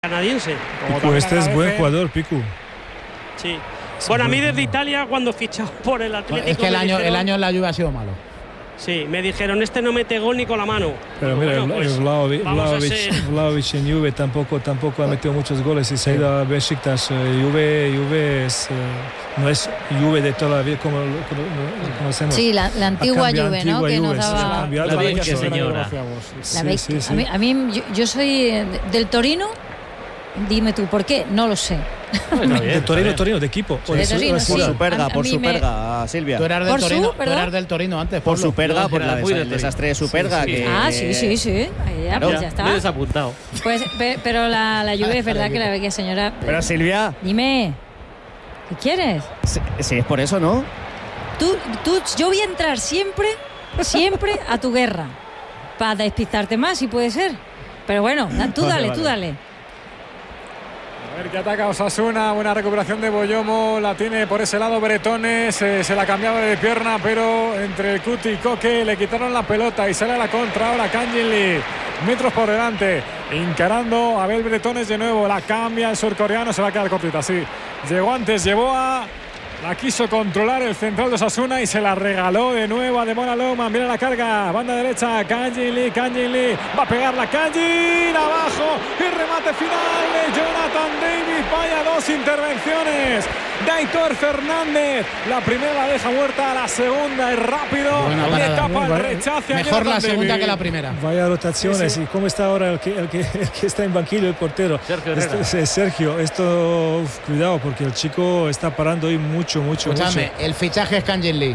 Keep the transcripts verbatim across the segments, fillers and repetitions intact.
canadiense. Piku, este es buen jugador, Piku. Sí. Bueno, a mí desde Italia, cuando fichó por el Atlético. Es que el año, dijeron, el año en la Juve ha sido malo. Sí, me dijeron, este no mete gol ni con la mano. Pero mira, bueno, pues, Vlahovic, Vlahovic, ser... Vlahovic en Juve tampoco, tampoco ha metido muchos goles y se ha ido a Besiktas. Juve, Juve es, no es Juve de toda la vida como lo conocemos. Sí, la, la antigua Juve, antigua ¿no? Que Juve, nos daba... sí, la la vecchia vecchia señora. La vecchia. Sí, sí, sí. A mí, a mí yo, yo soy del Torino. Dime tú, ¿por qué? No lo sé. Bueno, bien, de Torino, Torino, de equipo. Sí, de Torino, sí. Por su perga, A- a por mí su me- perga, Silvia. Tú eras del ¿Por su, Torino, tú perdón? eras del Torino antes. Por Pablo. su perga, No, por era la muy desa- del el Torino. desastre de su Sí, perga. sí, sí. Que, Ah, sí, sí, sí. Ahí ya, Claro. pues ya está. Muy desapuntado. Pues, pe- pero la, la Juve es verdad que la vecchia señora... Pero Silvia, Dime, ¿qué quieres? si, si es por eso, ¿no? Tú, tú, yo voy a entrar siempre, siempre a tu guerra. Para despistarte más, si puede ser. Pero bueno, tú Vale, dale, vale. tú dale. A ver que ataca Osasuna, buena recuperación de Boyomo, la tiene por ese lado Bretones, se, se la cambiaba de pierna, pero entre el Cuti y Coque le quitaron la pelota y sale a la contra ahora Kanjin, metros por delante, encarando a Abel Bretones de nuevo, la cambia el surcoreano, se va a quedar cortita, sí, llegó antes, llevó a... La quiso controlar el central de Osasuna y se la regaló de nuevo a Demona Loma. Mira la carga, banda derecha, Kanjin Lee, Kanjin Lee, va a pegar la Kanjin, abajo, y remate final de Jonathan David. Vaya dos intervenciones de Aitor Fernández. La primera la deja muerta, la segunda es rápido, Buena le parada. tapa el Vale. rechace a Mejor Jonathan la segunda David. que la primera. Vaya rotaciones. Sí, sí. ¿Y cómo está ahora el que, el que, el que está en banquillo, el portero? Sergio Esto- Herrera. sí, Sergio, esto, uf, cuidado, porque el chico está parando hoy mucho, mucho, Escúchame, mucho. el fichaje es Kanjin Lee.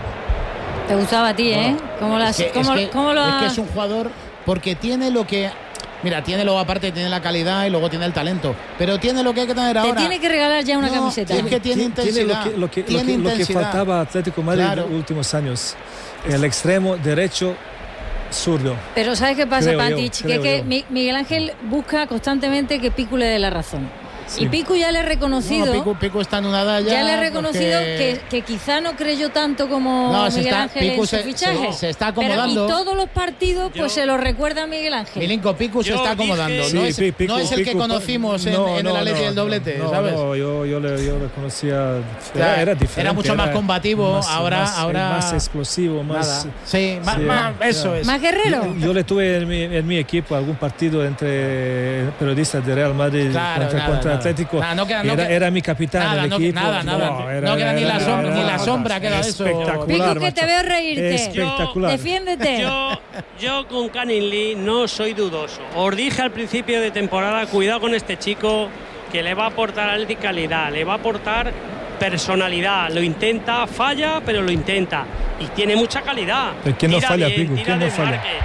Te gustaba a ti, ¿eh? ¿Cómo, las, Es que, cómo, es que- cómo lo es que has- es un jugador porque tiene lo que... Mira, tiene luego aparte, tiene la calidad y luego tiene el talento. Pero tiene lo que hay que tener Te ahora. tiene que regalar ya una No, camiseta. es que tiene Ti- intensidad. lo que, lo que, lo tiene que- lo que intensidad. faltaba a Atlético de Madrid Claro. en los últimos años. El extremo derecho zurdo. Pero ¿sabes qué pasa, Creo yo, Pantich? Que es creo que yo. Mi- Miguel Ángel busca constantemente que Piku le dé la razón. Sí. Y Piku ya le ha reconocido... No, Piku, Piku está en una edad ya. Ya le he reconocido porque- que, que quizá no creyó tanto como No, se Miguel está- Ángel Piku en su se- fichaje. se- se está Pero, acomodando. y todos los partidos pues Yo- se lo recuerda a Miguel Ángel. Milinko Piku se Yo está acomodando. dije- no, Sí, es, Pi- Piku- no es el que Piku- conocimos en, no, en no, el Atleti no, del doblete, no, ¿sabes? No, yo, yo, le, yo le conocía. Era, Era- era diferente. era mucho más combativo, más- ahora- más, ahora- más explosivo, más. Nada. Sí, ma- Sí, ma- ya, eso ya. es. ¿Más guerrero? Yo, yo le tuve en mi, en mi equipo algún partido entre periodistas de Real Madrid Claro, contra, nada, contra nada. Atlético. Nada, no queda- no era, queda- era mi capitán Nada, del no, equipo. nada, nada. No queda ni la sombra- ni la sombra queda de eso. Espectacular, Piku, que te macho. veo reírte. Espectacular. Defiéndete. Yo, yo con Kanjin Lee no soy dudoso. Os dije al principio de temporada, cuidado con este chico, que le va a aportar a Atleti calidad, le va a aportar personalidad. Lo intenta, falla, pero lo intenta. Y tiene mucha calidad. ¿Pero quién no Tira falla, bien, Piku? tira ¿Quién no de falla? Márquez.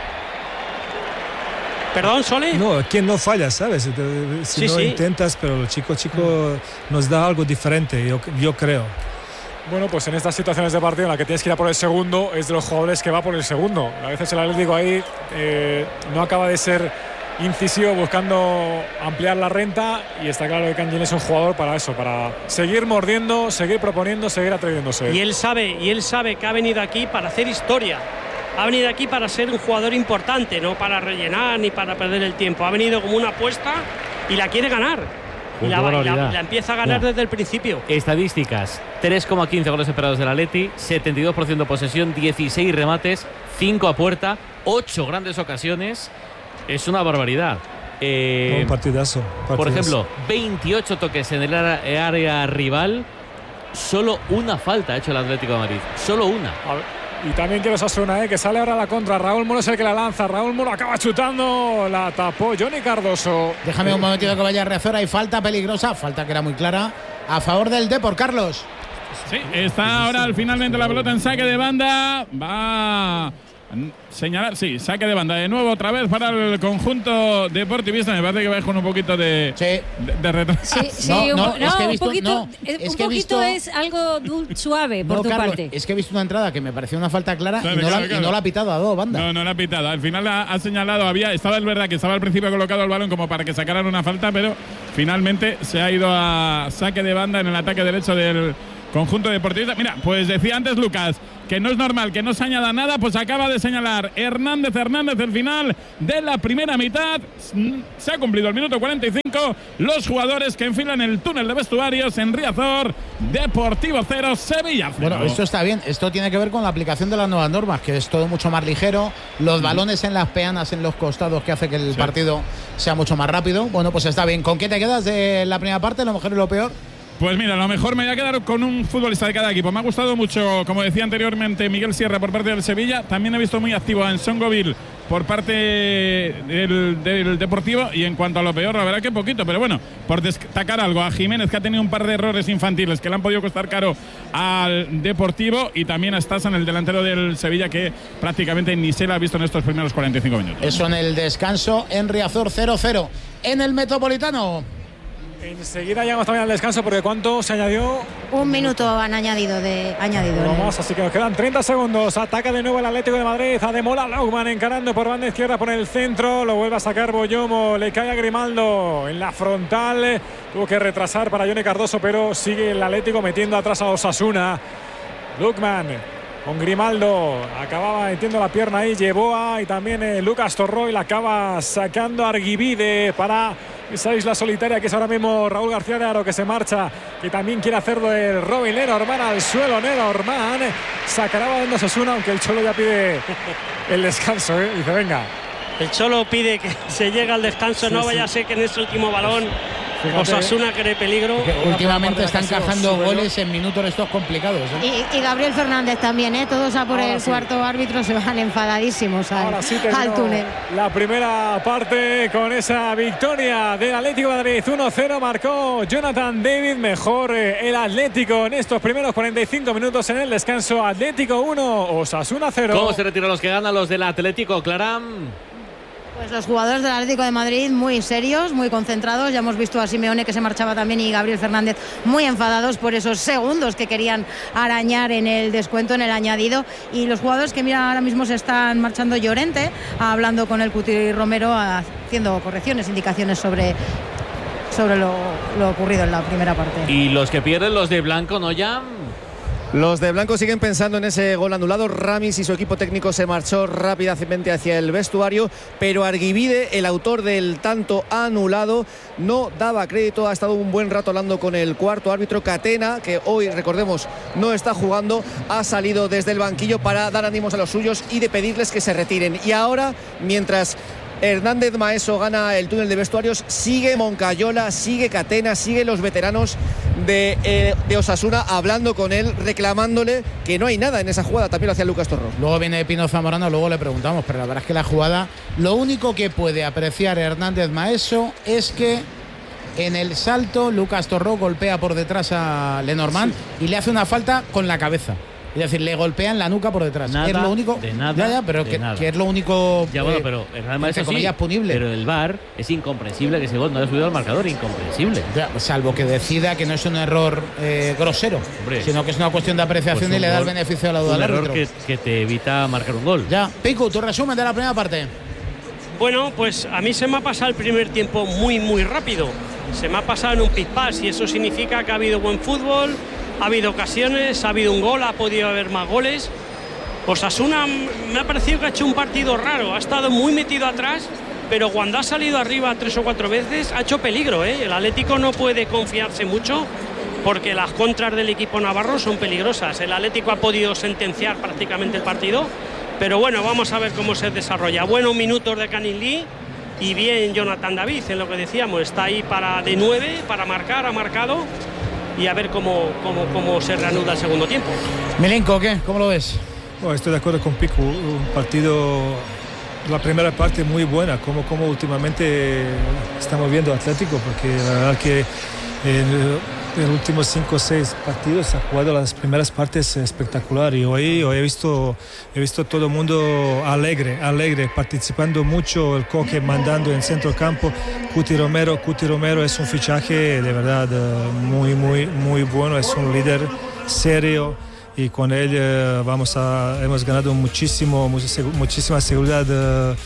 ¿Perdón, Sole? No, ¿quién no falla, sabes? Si Sí, no sí. intentas, pero el chico, chico nos da algo diferente, yo, yo creo. Bueno, pues en estas situaciones de partido en la que tienes que ir a por el segundo, es de los jugadores que va por el segundo. A veces el Atlético ahí eh, no acaba de ser incisivo buscando ampliar la renta y está claro que Kanjin es un jugador para eso, para seguir mordiendo, seguir proponiendo, seguir atreviéndose. Y él sabe, y él sabe que ha venido aquí para hacer historia. Ha venido aquí para ser un jugador importante, no para rellenar ni para perder el tiempo. Ha venido como una apuesta y la quiere ganar. Y la, Qué y la- barbaridad. la empieza a ganar Ya. desde el principio. Estadísticas: tres coma quince goles esperados del Atleti, setenta y dos por ciento posesión, dieciséis remates, cinco a puerta, ocho grandes ocasiones. Es una barbaridad. Eh, Un partidazo, por partidazo. ejemplo, veintiocho toques en el área, área rival. Solo una falta ha hecho el Atlético de Madrid. Solo una. A ver, y también quiero Osasuna, ¿eh? Que sale ahora a la contra. Raúl Muro es el que la lanza. Raúl Muro acaba chutando. La tapó Johnny Cardoso. Déjame un momentito que vaya a reaccionar. Hay falta peligrosa, falta que era muy clara. A favor del Depor, Carlos. Sí, está ahora finalmente la pelota en saque de banda. Va a señalar, sí, saque de banda de nuevo otra vez para el conjunto deportivista. Me parece que va con un poquito de, Sí. de, de retraso. Sí, sí, No, un, no, po- es que he un visto- poquito, no, es, es un que he poquito visto- es algo dul- suave por No, tu Carlos, parte. es que he visto una entrada que me pareció una falta clara Claro, y, no claro, la, claro. y no la ha pitado a dos bandas. No, no le ha pitado. Al final ha, ha señalado, había, estaba es verdad que estaba al principio colocado el balón como para que sacaran una falta, pero finalmente se ha ido a saque de banda en el ataque derecho del conjunto deportivista. Mira, pues decía antes Lucas que no es normal que no se añada nada, pues acaba de señalar Hernández Hernández el final de la primera mitad. Se ha cumplido el minuto cuarenta y cinco. Los jugadores que enfilan el túnel de vestuarios en Riazor. Deportivo cero, Sevilla cero. Bueno, esto está bien. Esto tiene que ver con la aplicación de las nuevas normas, que es todo mucho más ligero. Los mm. balones en las peanas, en los costados, que hace que el sí. partido sea mucho más rápido. Bueno, pues está bien. ¿Con qué te quedas de la primera parte, lo mejor y lo peor? Pues mira, a lo mejor me voy a quedar con un futbolista de cada equipo. Me ha gustado mucho, como decía anteriormente, Miguel Sierra por parte del Sevilla. También he visto muy activo a Nsongoville por parte del, del Deportivo. Y en cuanto a lo peor, la verdad que poquito. Pero bueno, por destacar algo, a Jiménez, que ha tenido un par de errores infantiles que le han podido costar caro al Deportivo. Y también a Stasan, el delantero del Sevilla, que prácticamente ni se la ha visto en estos primeros cuarenta y cinco minutos. Eso en el descanso en Riazor, cero cero. En el Metropolitano. Enseguida llegamos también al descanso, porque ¿cuánto se añadió? Un minuto han añadido de añadido. Vamos, así que nos quedan treinta segundos. Ataca de nuevo el Atlético de Madrid. Ademola Laugman encarando por banda izquierda por el centro. Lo vuelve a sacar Boyomo. Le cae a Grimaldo en la frontal. Tuvo que retrasar para Johnny Cardoso, pero sigue el Atlético metiendo atrás a Osasuna. Laugman con Grimaldo. Acababa metiendo la pierna ahí. Yeboah y también eh, Lucas Torroy. La acaba sacando Arguibide para esa isla solitaria que es ahora mismo Raúl García de Aro, que se marcha, que también quiere hacerlo de Robin Lenormand al suelo. Lenormand sacará balón Osasuna, aunque el Cholo ya pide el descanso, ¿eh? Dice, venga. El Cholo pide que se llegue al descanso, sí, no vaya sí. a ser que en ese último balón Osasuna cree peligro. Últimamente está encajando goles en minutos estos complicados, ¿eh? y, y Gabriel Fernández también, ¿eh? Todos a por Ahora el sí. cuarto árbitro se van enfadadísimos al, sí al túnel. La primera parte con esa victoria del Atlético de Madrid. uno cero marcó Jonathan David. Mejor eh, el Atlético en estos primeros cuarenta y cinco minutos. En el descanso, Atlético uno, Osasuna cero. ¿Cómo se retiran los que ganan los del Atlético, Clara? Pues los jugadores del Atlético de Madrid muy serios, muy concentrados. Ya hemos visto a Simeone, que se marchaba también, y Gabriel Fernández muy enfadados por esos segundos que querían arañar en el descuento, en el añadido. Y los jugadores que mira ahora mismo se están marchando, Llorente hablando con el Cuti Romero, haciendo correcciones, indicaciones sobre, sobre lo, lo ocurrido en la primera parte. Y los que pierden, los de blanco, ¿no, ya? Los de blanco siguen pensando en ese gol anulado. Ramis y su equipo técnico se marchó rápidamente hacia el vestuario, pero Arguibide, el autor del tanto anulado, no daba crédito. Ha estado un buen rato hablando con el cuarto árbitro, Catena, que hoy, recordemos, no está jugando. Ha salido desde el banquillo para dar ánimos a los suyos y de pedirles que se retiren. Y ahora, mientras Hernández Maeso gana el túnel de vestuarios, sigue Moncayola, sigue Catena, sigue los veteranos de, eh, de Osasuna hablando con él, reclamándole que no hay nada en esa jugada. También lo hacía Lucas Torro. Luego viene Pino Zamorano, luego le preguntamos, pero la verdad es que la jugada, lo único que puede apreciar Hernández Maeso es que en el salto Lucas Torro golpea por detrás a Lenormand, sí, y le hace una falta con la cabeza. Es decir, le golpean la nuca por detrás. Nada, es lo único. De nada. Ya, ya, pero que, que es lo único. Ya, bueno, pero eh, además entre comillas, sí, punible. Pero el V A R es incomprensible que ese gol no haya subido al marcador. Incomprensible. Ya, salvo que decida que no es un error eh, grosero, Hombre, sino que es una cuestión de apreciación, pues y le da el beneficio de la duda al árbitro. Un error que, que te evita marcar un gol. Ya. Pico, tu resumen de la primera parte. Bueno, pues a mí se me ha pasado el primer tiempo muy, muy rápido. Se me ha pasado en un pispás, y eso significa que ha habido buen fútbol. Ha habido ocasiones, ha habido un gol, ha podido haber más goles. Osasuna me ha parecido que ha hecho un partido raro, ha estado muy metido atrás, pero cuando ha salido arriba tres o cuatro veces ha hecho peligro, ¿eh? El Atlético no puede confiarse mucho, porque las contras del equipo navarro son peligrosas. El Atlético ha podido sentenciar prácticamente el partido, pero bueno, vamos a ver cómo se desarrolla. Buenos minutos de Canilí y bien Jonathan David, en lo que decíamos, está ahí para de nueve, para marcar, ha marcado. Y a ver cómo, cómo, cómo se reanuda el segundo tiempo. Milenko, ¿qué? ¿Cómo lo ves? Oh, estoy de acuerdo con Pico. Un partido, la primera parte muy buena, como, como últimamente estamos viendo Atlético, porque la verdad que en, en los últimos cinco o seis partidos ha jugado las primeras partes espectacular, y hoy, hoy he visto he visto todo el mundo alegre, alegre, participando mucho, el Coque mandando en centro campo. Cuti Romero, Cuti Romero es un fichaje de verdad muy, muy, muy bueno, es un líder serio, y con él eh, vamos a, hemos ganado muchísimo, muchísima seguridad eh,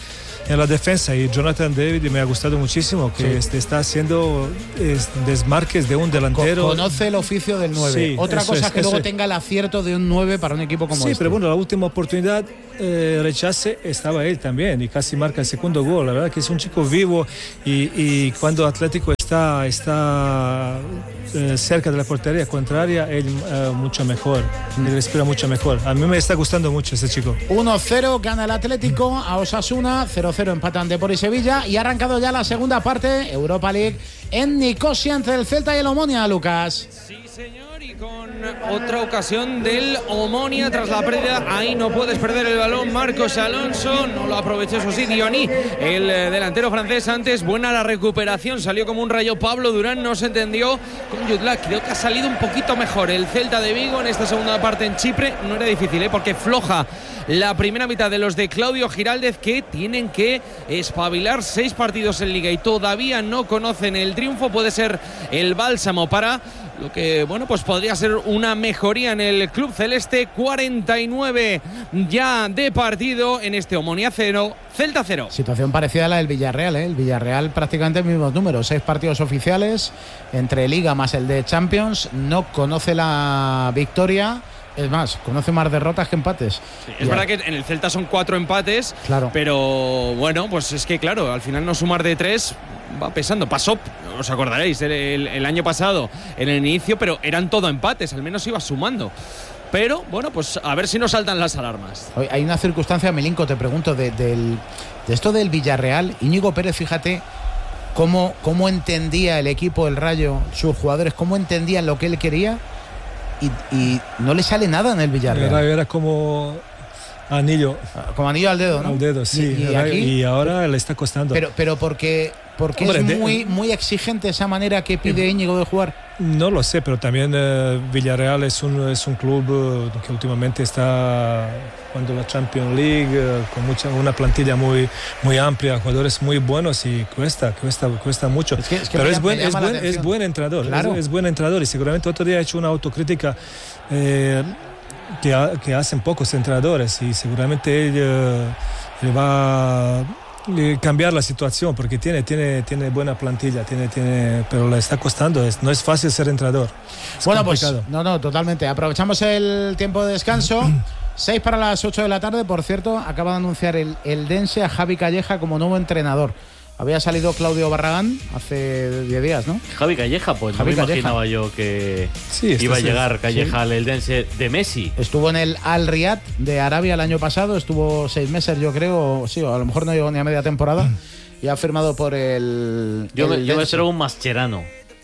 en la defensa, y Jonathan David me ha gustado muchísimo, que sí. este, está haciendo es, desmarques de un delantero. Conoce el oficio del nueve. Sí, Otra cosa es, es que luego es. tenga el acierto de un nueve para un equipo como sí, este. Sí, pero bueno, la última oportunidad, eh, rechace, estaba él también y casi marca el segundo gol. La verdad que es un chico vivo y, y cuando Atlético está, está eh, cerca de la portería contraria, él eh, mucho mejor, él respira mucho mejor. A mí me está gustando mucho ese chico. uno cero gana el Atlético a Osasuna, cero cero empatan Depor y Sevilla, y ha arrancado ya la segunda parte, Europa League en Nicosia entre el Celta y el Omonia, Lucas. Sí, señor, y con otra ocasión del Omonia tras la pérdida. Ahí no puedes perder el balón, Marcos Alonso, no lo aprovechó, eso sí, Diony, el delantero francés. Antes, buena la recuperación, salió como un rayo Pablo Durán, no se entendió con Yudlak. Creo que ha salido un poquito mejor el Celta de Vigo en esta segunda parte en Chipre. No era difícil, ¿eh? Porque floja la primera mitad de los de Claudio Giraldez, que tienen que espabilar. Seis partidos en Liga y todavía no conocen el triunfo. Puede ser el bálsamo para lo que, bueno, pues podría ser una mejoría en el club celeste. Cuarenta y nueve ya de partido en este Omonia cero, Celta cero. Situación parecida a la del Villarreal, ¿eh? El Villarreal prácticamente el mismo número, seis partidos oficiales entre Liga más el de Champions, no conoce la victoria. Es más, conoce más derrotas que empates. Sí, es verdad que en el Celta son cuatro empates, claro. Pero bueno, pues es que claro, al final no sumar de tres va pesando. Pasó, os acordaréis, el, el, el año pasado en el inicio, pero eran todo empates, al menos iba sumando. Pero bueno, pues a ver si nos saltan las alarmas. Hay una circunstancia, Milinko, te pregunto, de, del, de esto del Villarreal. Íñigo Pérez, fíjate cómo, cómo entendía el equipo, el Rayo, sus jugadores, cómo entendían lo que él quería. Y, y no le sale nada en el Villarreal. Era, era como anillo. Como anillo al dedo, ¿no? Al dedo, sí. Y, y, era, aquí, y ahora le está costando. Pero, pero porque, porque Hombre, es muy, de, muy exigente esa manera que pide Íñigo de jugar. No lo sé, pero también eh, Villarreal es un, es un club eh, que últimamente está jugando la Champions League, eh, con mucha, una plantilla muy, muy amplia, jugadores muy buenos y cuesta, cuesta, cuesta mucho. Es que, es que pero es buen, es, buen, es buen entrenador, claro. es, es buen entrenador y seguramente otro día ha hecho una autocrítica eh, que, ha, que hacen pocos entrenadores y seguramente él eh, le va a cambiar la situación porque tiene, tiene, tiene buena plantilla, tiene, tiene, pero le está costando, es, no es fácil ser entrenador. Es bueno, complicado. Pues no, no, totalmente. Aprovechamos el tiempo de descanso. seis para las ocho de la tarde, por cierto, acaba de anunciar el, el Dense a Javi Calleja como nuevo entrenador. Había salido Claudio Barragán hace diez días, ¿no? Javi Calleja, pues Javi no me Calleja. imaginaba yo que sí, iba a llegar Calleja sí. al Eldense de Messi. Estuvo en el Al Riyad de Arabia el año pasado, estuvo seis meses yo creo, sí, a lo mejor no llegó ni a media temporada, mm. y ha firmado por el... Yo, el me, yo me espero un Mascherano.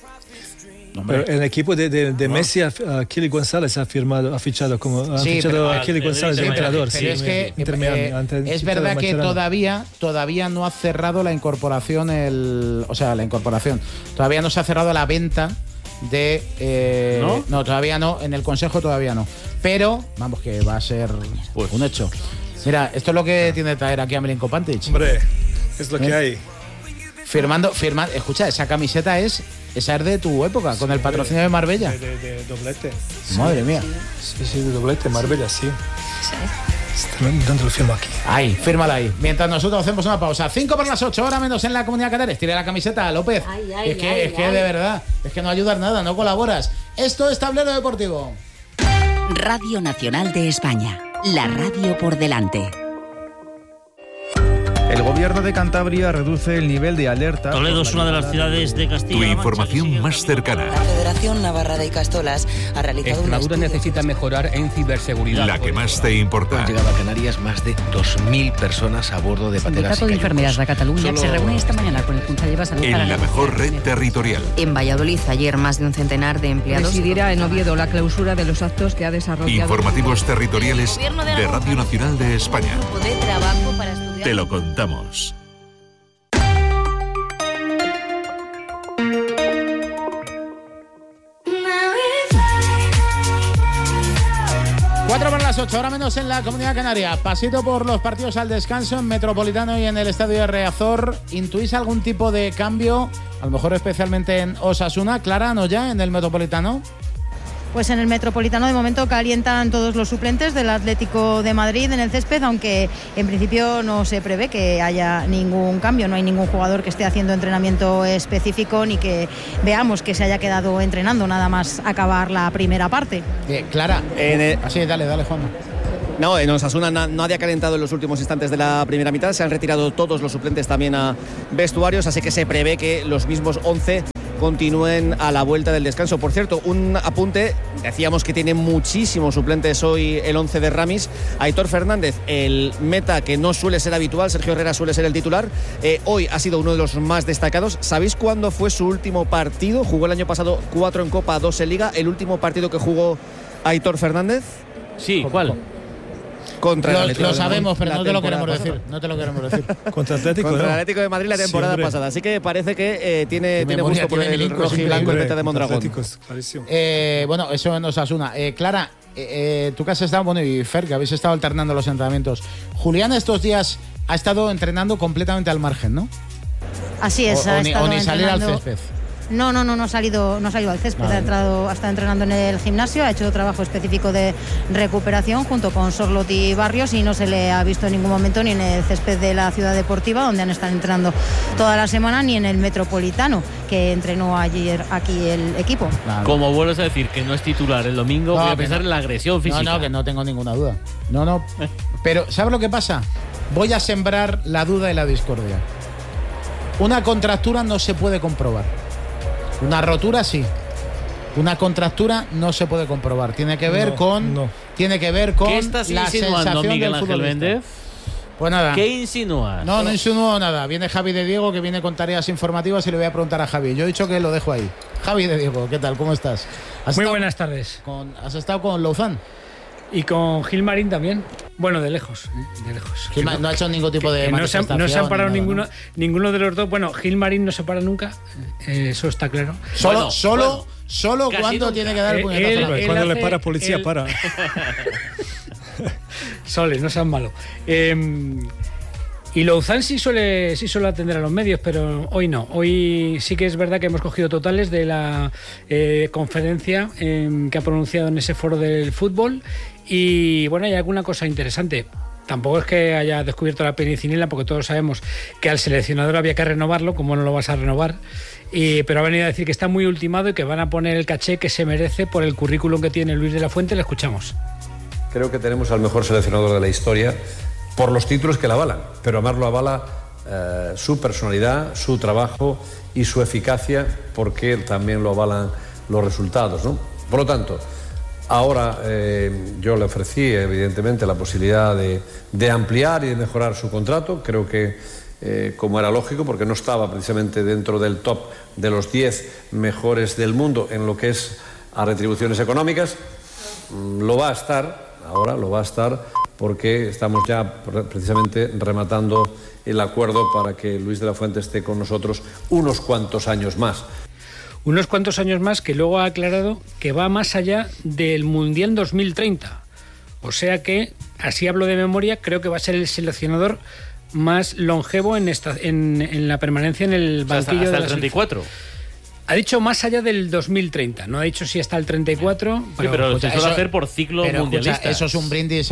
Pero el equipo de, de, de Messi, a, a Kili González ha firmado, ha fichado como ha sí, fichado a Kili González de entrenador. Pero sí, es que eh, antes, es verdad que todavía, todavía no ha cerrado la incorporación, el, o sea, la incorporación. Todavía no se ha cerrado la venta de. Eh, ¿No? No, todavía no. En el Consejo todavía no. Pero vamos que va a ser pues. un hecho. Mira, esto es lo que tiene que traer aquí a Milinko Pantic. Hombre, es lo ¿Eh? que hay. Firmando, firmando. Escucha, esa camiseta es. Esa es de tu época, sí, con el patrocinio de Marbella. De, de, de doblete. Madre sí, mía. Sí, sí, de doblete, Marbella, sí. ¿Dónde lo firmo aquí? Ahí, fírmala ahí. Mientras nosotros hacemos una pausa. Cinco para las ocho, hora menos en la Comunidad Canaria. Tira la camiseta, López. Ay, ay, es que, ay, es que ay. de verdad, es que no ayudas nada, no colaboras. Esto es Tablero Deportivo. Radio Nacional de España. La radio por delante. El gobierno de Cantabria reduce el nivel de alerta. Toledo es una de las ciudades de Castilla. Tu información más cercana. La Federación Navarra de Castolas ha realizado un Extremadura necesita mejorar en ciberseguridad. La que más te importa. Han llegado a Canarias más de dos mil personas a bordo de pateras. El Sindicato de Enfermeras de Cataluña Solo... se reúne esta mañana con el Consejo de Salud. En para la mejor red territorial. En Valladolid ayer más de un centenar de empleados. Presidirá en Oviedo la clausura de los actos que ha desarrollado. Informativos territoriales de, de Radio Nacional de España. De trabajo para estudiar. Te lo contamos. Cuatro para las ocho, ahora menos en la Comunidad Canaria. Pasito por los partidos al descanso en Metropolitano y en el Estadio de Riazor. ¿Intuís algún tipo de cambio? A lo mejor especialmente en Osasuna. Clara, ¿no ya en el Metropolitano? Pues en el Metropolitano de momento calientan todos los suplentes del Atlético de Madrid en el césped, aunque en principio no se prevé que haya ningún cambio, no hay ningún jugador que esté haciendo entrenamiento específico ni que veamos que se haya quedado entrenando nada más acabar la primera parte. Eh, Clara, en el... así, dale, dale, Juan. No, en Osasuna nadie ha calentado en los últimos instantes de la primera mitad, se han retirado todos los suplentes también a vestuarios, así que se prevé que los mismos once continúen a la vuelta del descanso. Por cierto, un apunte, decíamos que tiene muchísimos suplentes hoy el once de Ramis. Aitor Fernández, el meta que no suele ser habitual, Sergio Herrera suele ser el titular, eh, hoy ha sido uno de los más destacados. ¿Sabéis cuándo fue su último partido? Jugó el año pasado cuatro en Copa, dos en Liga. ¿El último partido que jugó Aitor Fernández? Sí, ¿cuál? Contra lo, el Atlético lo sabemos, pero no te lo queremos pasada. decir. No te lo queremos decir. Contra Atlético, Contra ¿no? el Atlético de Madrid la temporada sí, pasada. Así que parece que eh, tiene, tiene memoria gusto por tiene el Milinko, rojo y sí, blanco el hombre, meta de Mondragón. Atléticos, clarísimo. Eh, bueno, eso en Osasuna. Eh, Clara, eh, eh, tú que has estado, bueno, y Fer, que habéis estado alternando los entrenamientos. Julián estos días ha estado entrenando completamente al margen, ¿no? Así es, O, ha o ni, estado o ni salir al entrenando- césped. No, no, no, no ha salido, no ha salido al césped, Vale. ha, entrado, ha estado entrenando en el gimnasio, ha hecho trabajo específico de recuperación junto con Sorlotti Barrios y no se le ha visto en ningún momento ni en el césped de la Ciudad Deportiva, donde han estado entrenando toda la semana, ni en el Metropolitano, que entrenó ayer aquí el equipo. Vale. Como vuelves a decir que no es titular el domingo, No, voy a que pensar no. en la agresión física. No, no, que no tengo ninguna duda. No, no. Pero, ¿sabes lo que pasa? Voy a sembrar la duda y la discordia. Una contractura no se puede comprobar. Una rotura sí. Una contractura no se puede comprobar. Tiene que ver No, con. no. Tiene que ver con ¿Qué estás la insinuando, sensación Miguel del Ángel futbolista. Méndez? Pues nada. ¿Qué insinúas? No, no insinúo nada. Viene Javi de Diego, que viene con tareas informativas y le voy a preguntar a Javi. Yo he dicho que lo dejo ahí. Javi de Diego, ¿qué tal? ¿Cómo estás? ¿Has Muy estado buenas tardes. con- ¿Has estado con Louzán? Y con Gilmarín también. Bueno, de lejos. ¿eh? De lejos. Gilma- no ha hecho ningún tipo de Que no, se han, no se han manifestación parado ni nada, ninguno, ¿no? ninguno de los dos. Bueno, Gilmarín no se para nunca. eh, eso está claro. Solo, Bueno, solo, bueno. solo Casi cuando nunca. tiene que dar el Eh, puñetazo. él- a la- él Cuando le hace- para policía, él- para. Soles, no sean malos. Eh, y Louzán sí suele, sí suele atender a los medios, pero hoy no. Hoy sí que es verdad que hemos cogido totales de la eh, conferencia eh, que ha pronunciado en ese foro del fútbol. Y bueno, hay alguna cosa interesante. Tampoco es que haya descubierto la penicilina, porque todos sabemos que al seleccionador había que renovarlo, como no lo vas a renovar. Y, pero ha venido a decir que está muy ultimado y que van a poner el caché que se merece por el currículum que tiene Luis de la Fuente. Le escuchamos. Creo que tenemos al mejor seleccionador de la historia por los títulos que la avalan, pero además lo avala eh, su personalidad, su trabajo y su eficacia, porque también lo avalan los resultados, ¿no? Por lo tanto, ahora eh, yo le ofrecí evidentemente la posibilidad de, de ampliar y de mejorar su contrato. Creo que eh, como era lógico, porque no estaba precisamente dentro del top de los diez mejores del mundo en lo que es a retribuciones económicas, lo va a estar. Ahora lo va a estar porque estamos ya precisamente rematando el acuerdo para que Luis de la Fuente esté con nosotros unos cuantos años más. Unos cuantos años más, que luego ha aclarado que va más allá del Mundial dos mil treinta. O sea que, así hablo de memoria, creo que va a ser el seleccionador más longevo en, esta, en, en la permanencia en el O sea, hasta, banquillo hasta de el la treinta y cuatro. Ha dicho más allá del dos mil treinta, no ha dicho si hasta el treinta y cuatro. Sí, pero se escucha, suele eso- hacer por ciclo Pero mundialista. escucha, eso es un brindis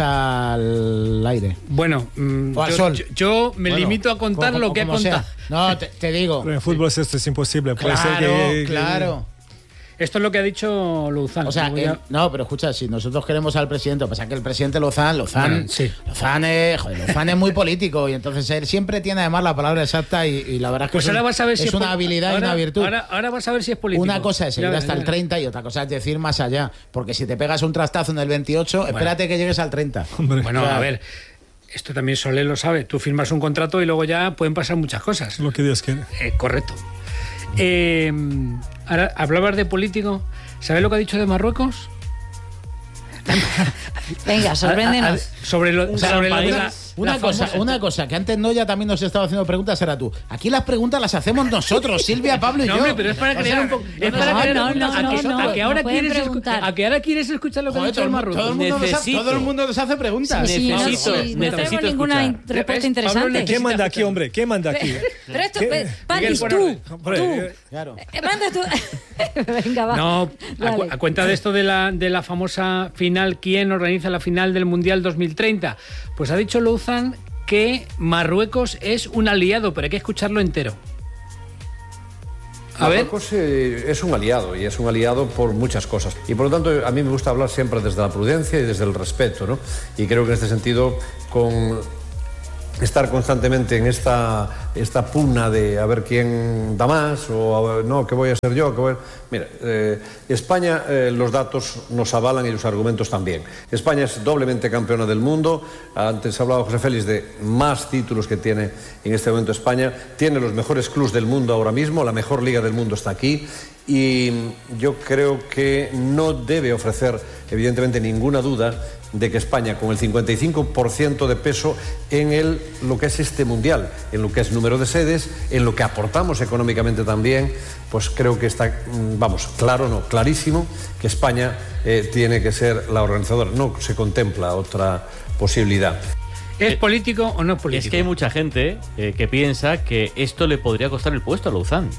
al aire. Bueno, mm, O al yo, sol. yo- yo me Bueno, limito a contar como- lo que ha como sea. contado. No, te, te digo. Pero en fútbol esto es imposible. Puede Claro, ser que, que- claro. Esto es lo que ha dicho Louzán. O sea, No voy a- eh, no, pero escucha, si nosotros queremos al presidente, pasa que el presidente Lozán, Lozán, Bueno, sí. Lozán, es, joder, Lozán es muy político y entonces él siempre tiene además la palabra exacta y, y la verdad es que Pues es, ahora un- vas a ver si es es una pol- habilidad y ahora- una virtud. Ahora, ahora vas a ver si es político. Una cosa es Ya ir verás, hasta ya el verás. treinta y otra cosa es decir más allá. Porque si te pegas un trastazo en el veintiocho, espérate que llegues al treinta. Bueno, O sea, a ver, esto también Soler lo sabe. Tú firmas un contrato y luego ya pueden pasar muchas cosas. Lo que Dios quiere. Eh, correcto. Eh, ahora, hablabas de político. ¿Sabes lo que ha dicho de Marruecos? Venga, sorpréndenos. A- a- sobre lo, O sea, sobre lo de una, la- una la cosa, famosa- una cosa, que antes Noya también nos estaba haciendo preguntas, era tú. Aquí las preguntas las hacemos nosotros, Silvia, Pablo y No, yo. hombre, pero es para O crear sea, un poco. no, Es no, para no, crear no, un- no, a que- no, a no, que ahora no pueden quieres escu- preguntar. a que ahora quieres escuchar lo que ha Joder, dicho todo, el el mu- Marruecos. todo el mundo nos ha- Necesito. todo el mundo nos hace preguntas. Sí, sí, no, Necesito- sí, no necesito tenemos ninguna escuchar. respuesta ¿Ves? interesante. Pablo ¿Qué manda aquí, hombre? ¿Qué manda aquí? Pero esto, ¿Qué? eh, Pandis, Miguel, tú, Hombre, tú, eh, Claro. Eh, manda tú. Venga, va. No, a, cu- a cuenta de esto de la, de la famosa final, ¿quién organiza la final del Mundial dos mil treinta? Pues ha dicho Louzán que Marruecos es un aliado, pero hay que escucharlo entero. A ver. Marruecos eh, es un aliado y es un aliado por muchas cosas. Y por lo tanto, a mí me gusta hablar siempre desde la prudencia y desde el respeto, ¿no? Y creo que en este sentido, con estar constantemente en esta, esta pugna de a ver quién da más o a ver, no, ¿qué voy a hacer yo? ¿Qué voy a... Mira, eh, España, eh, los datos nos avalan y los argumentos también. España es doblemente campeona del mundo. Antes hablaba José Félix de más títulos que tiene en este momento España. Tiene los mejores clubs del mundo ahora mismo, la mejor liga del mundo está aquí. Y yo creo que no debe ofrecer, evidentemente, ninguna duda de que España, con el cincuenta y cinco por ciento de peso en el, lo que es este mundial, en lo que es número de sedes, en lo que aportamos económicamente también, pues creo que está, vamos, claro, no, clarísimo, que España eh, tiene que ser la organizadora. No se contempla otra posibilidad. ¿Es político o no es político? Es que hay mucha gente eh, que piensa que esto le podría costar el puesto a Louzán.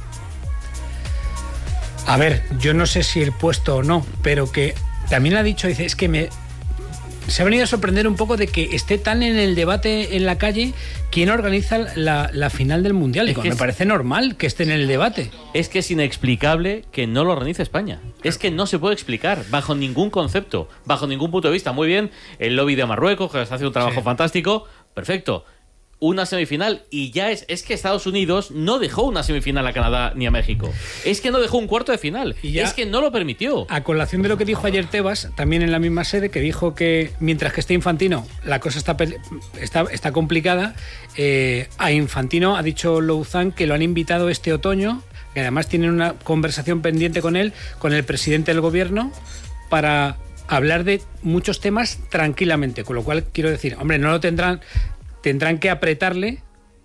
A ver, yo no sé si el puesto o no, pero que también ha dicho, dice, es que me... Se ha venido a sorprender un poco de que esté tan en el debate en la calle quién organiza la, la final del Mundial. Y me parece normal que esté en el debate. Es que es inexplicable que no lo organice España. Es que no se puede explicar bajo ningún concepto, bajo ningún punto de vista. Muy bien, el lobby de Marruecos, que está haciendo un trabajo sí. fantástico, perfecto. Una semifinal y ya es... Es que Estados Unidos no dejó una semifinal a Canadá ni a México. Es que no dejó un cuarto de final. Y ya, es que no lo permitió. A colación de lo que dijo ayer Tebas, también en la misma sede, que dijo que mientras que esté Infantino, la cosa está, está, está complicada. Eh, a Infantino ha dicho Louzán que lo han invitado este otoño, que además tienen una conversación pendiente con él, con el presidente del gobierno, para hablar de muchos temas tranquilamente. Con lo cual, quiero decir, hombre, no lo tendrán... Tendrán que apretarle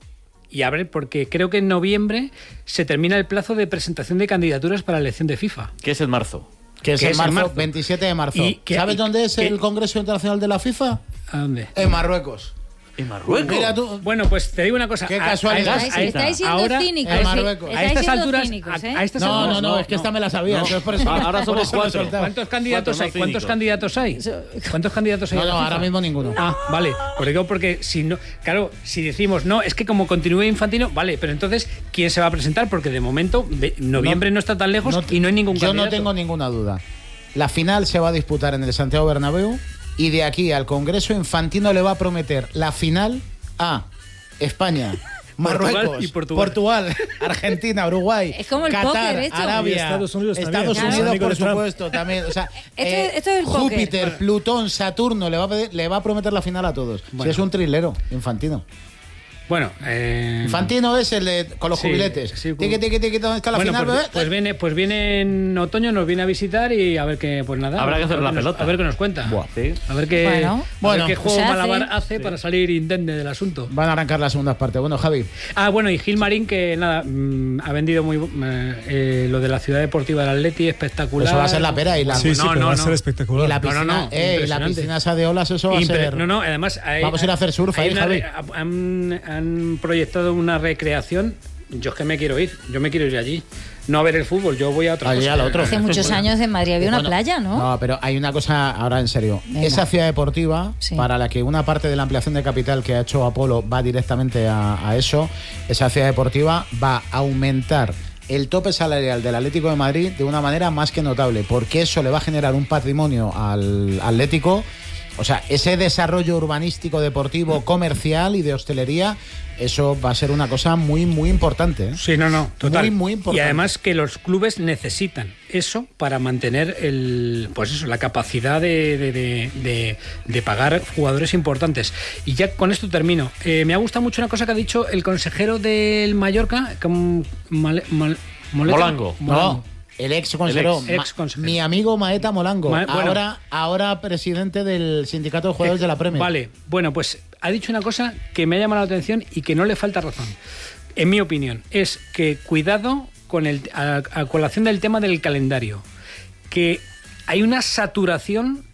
y a ver, porque creo que en noviembre se termina el plazo de presentación de candidaturas para la elección de FIFA. Que es en marzo. Que es en marzo, marzo, veintisiete de marzo. ¿Y que, ¿Sabes y, dónde es que, el Congreso Internacional de la FIFA? ¿A dónde? En Marruecos. ¿En Marruecos? Mira tú. Bueno, pues te digo una cosa. Qué casualidad. A, a, estáis siendo ahora, cínicos. En Marruecos. A estas alturas. Cínicos, ¿eh? a, a estas no, alturas, no, no, no, es que esta me la sabía. No. Por eso, ahora somos cuatro. ¿Cuántos candidatos cuatro, hay? No ¿Cuántos candidatos hay? ¿Cuántos candidatos hay? No, no, ahora mismo ninguno. Ah, vale. Porque digo, porque si no. Claro, si decimos, no, es que como continúe Infantino, vale, pero entonces, ¿quién se va a presentar? Porque de momento, noviembre no, no está tan lejos no, y no hay ningún yo candidato. Yo no tengo ninguna duda. La final se va a disputar en el Santiago Bernabéu y de aquí al Congreso Infantino le va a prometer la final a España, Marruecos, Portugal, y Portugal. Portugal, Argentina, Uruguay, es como el Qatar, póker, Arabia, Estados Unidos, Estados también. Unidos Claro. por supuesto, también. O sea, esto, eh, esto es el Júpiter, póker. Plutón, Saturno, le va, a pedir, le va a prometer la final a todos. Bueno. Si es un trilero, Infantino. Bueno, eh... Infantino es el de con los sí, jubiletes. Sí, tiqui, tiqui, tiqui, ¿dónde está la bueno, final? pues, bebé? pues viene, pues viene en otoño, nos viene a visitar y a ver qué, pues nada. Habrá que hacer la nos, pelota. A ver qué nos cuenta. Buah. Sí. A ver qué, bueno, a bueno, ver qué juego pues malabar hace, hace sí. para salir indemne del asunto. Van a arrancar las segundas partes. Bueno, Javi. Ah, bueno, y Gil Marín, que nada, mmm, ha vendido muy eh, eh, lo de la ciudad deportiva del Atleti, espectacular. Eso va a ser la pera y la Sí, sí, no, pero no, va a no. ser espectacular. Y la piscina, No, no, no, eh, y la impresionante. piscina esa de olas, eso va Impre- a ser. No, no, además hay, Vamos a ir a hacer surf hay ahí, una Javi. re- han, han proyectado una recreación. Yo es que me quiero ir, yo me quiero ir allí. No a ver el fútbol, yo voy a otra Allí cosa. al otro. Hace muchos años en Madrid había una Bueno, playa, ¿no? No, pero hay una cosa ahora en serio. Venga. Esa ciudad deportiva, Sí. para la que una parte de la ampliación de capital que ha hecho Apolo va directamente a, a eso, esa ciudad deportiva va a aumentar el tope salarial del Atlético de Madrid de una manera más que notable, porque eso le va a generar un patrimonio al Atlético. O sea, ese desarrollo urbanístico, deportivo, comercial y de hostelería, eso va a ser una cosa muy, muy importante, ¿eh? Sí, no, no, total. Muy, muy importante. Y además que los clubes necesitan eso para mantener el, pues eso, la capacidad de, de, de, de, de pagar jugadores importantes. Y ya con esto termino. Eh, me ha gustado mucho una cosa que ha dicho el consejero del Mallorca, que, mal, mal, Moleta, Molango. No. El ex consejero, El ex- ex consejero. mi amigo Maeta Molango, Ma- bueno. ahora, ahora presidente del sindicato de jugadores de la Premier. Vale, bueno, pues ha dicho una cosa que me ha llamado la atención y que no le falta razón. En mi opinión, es que cuidado con el a, a colación del tema del calendario, que hay una saturación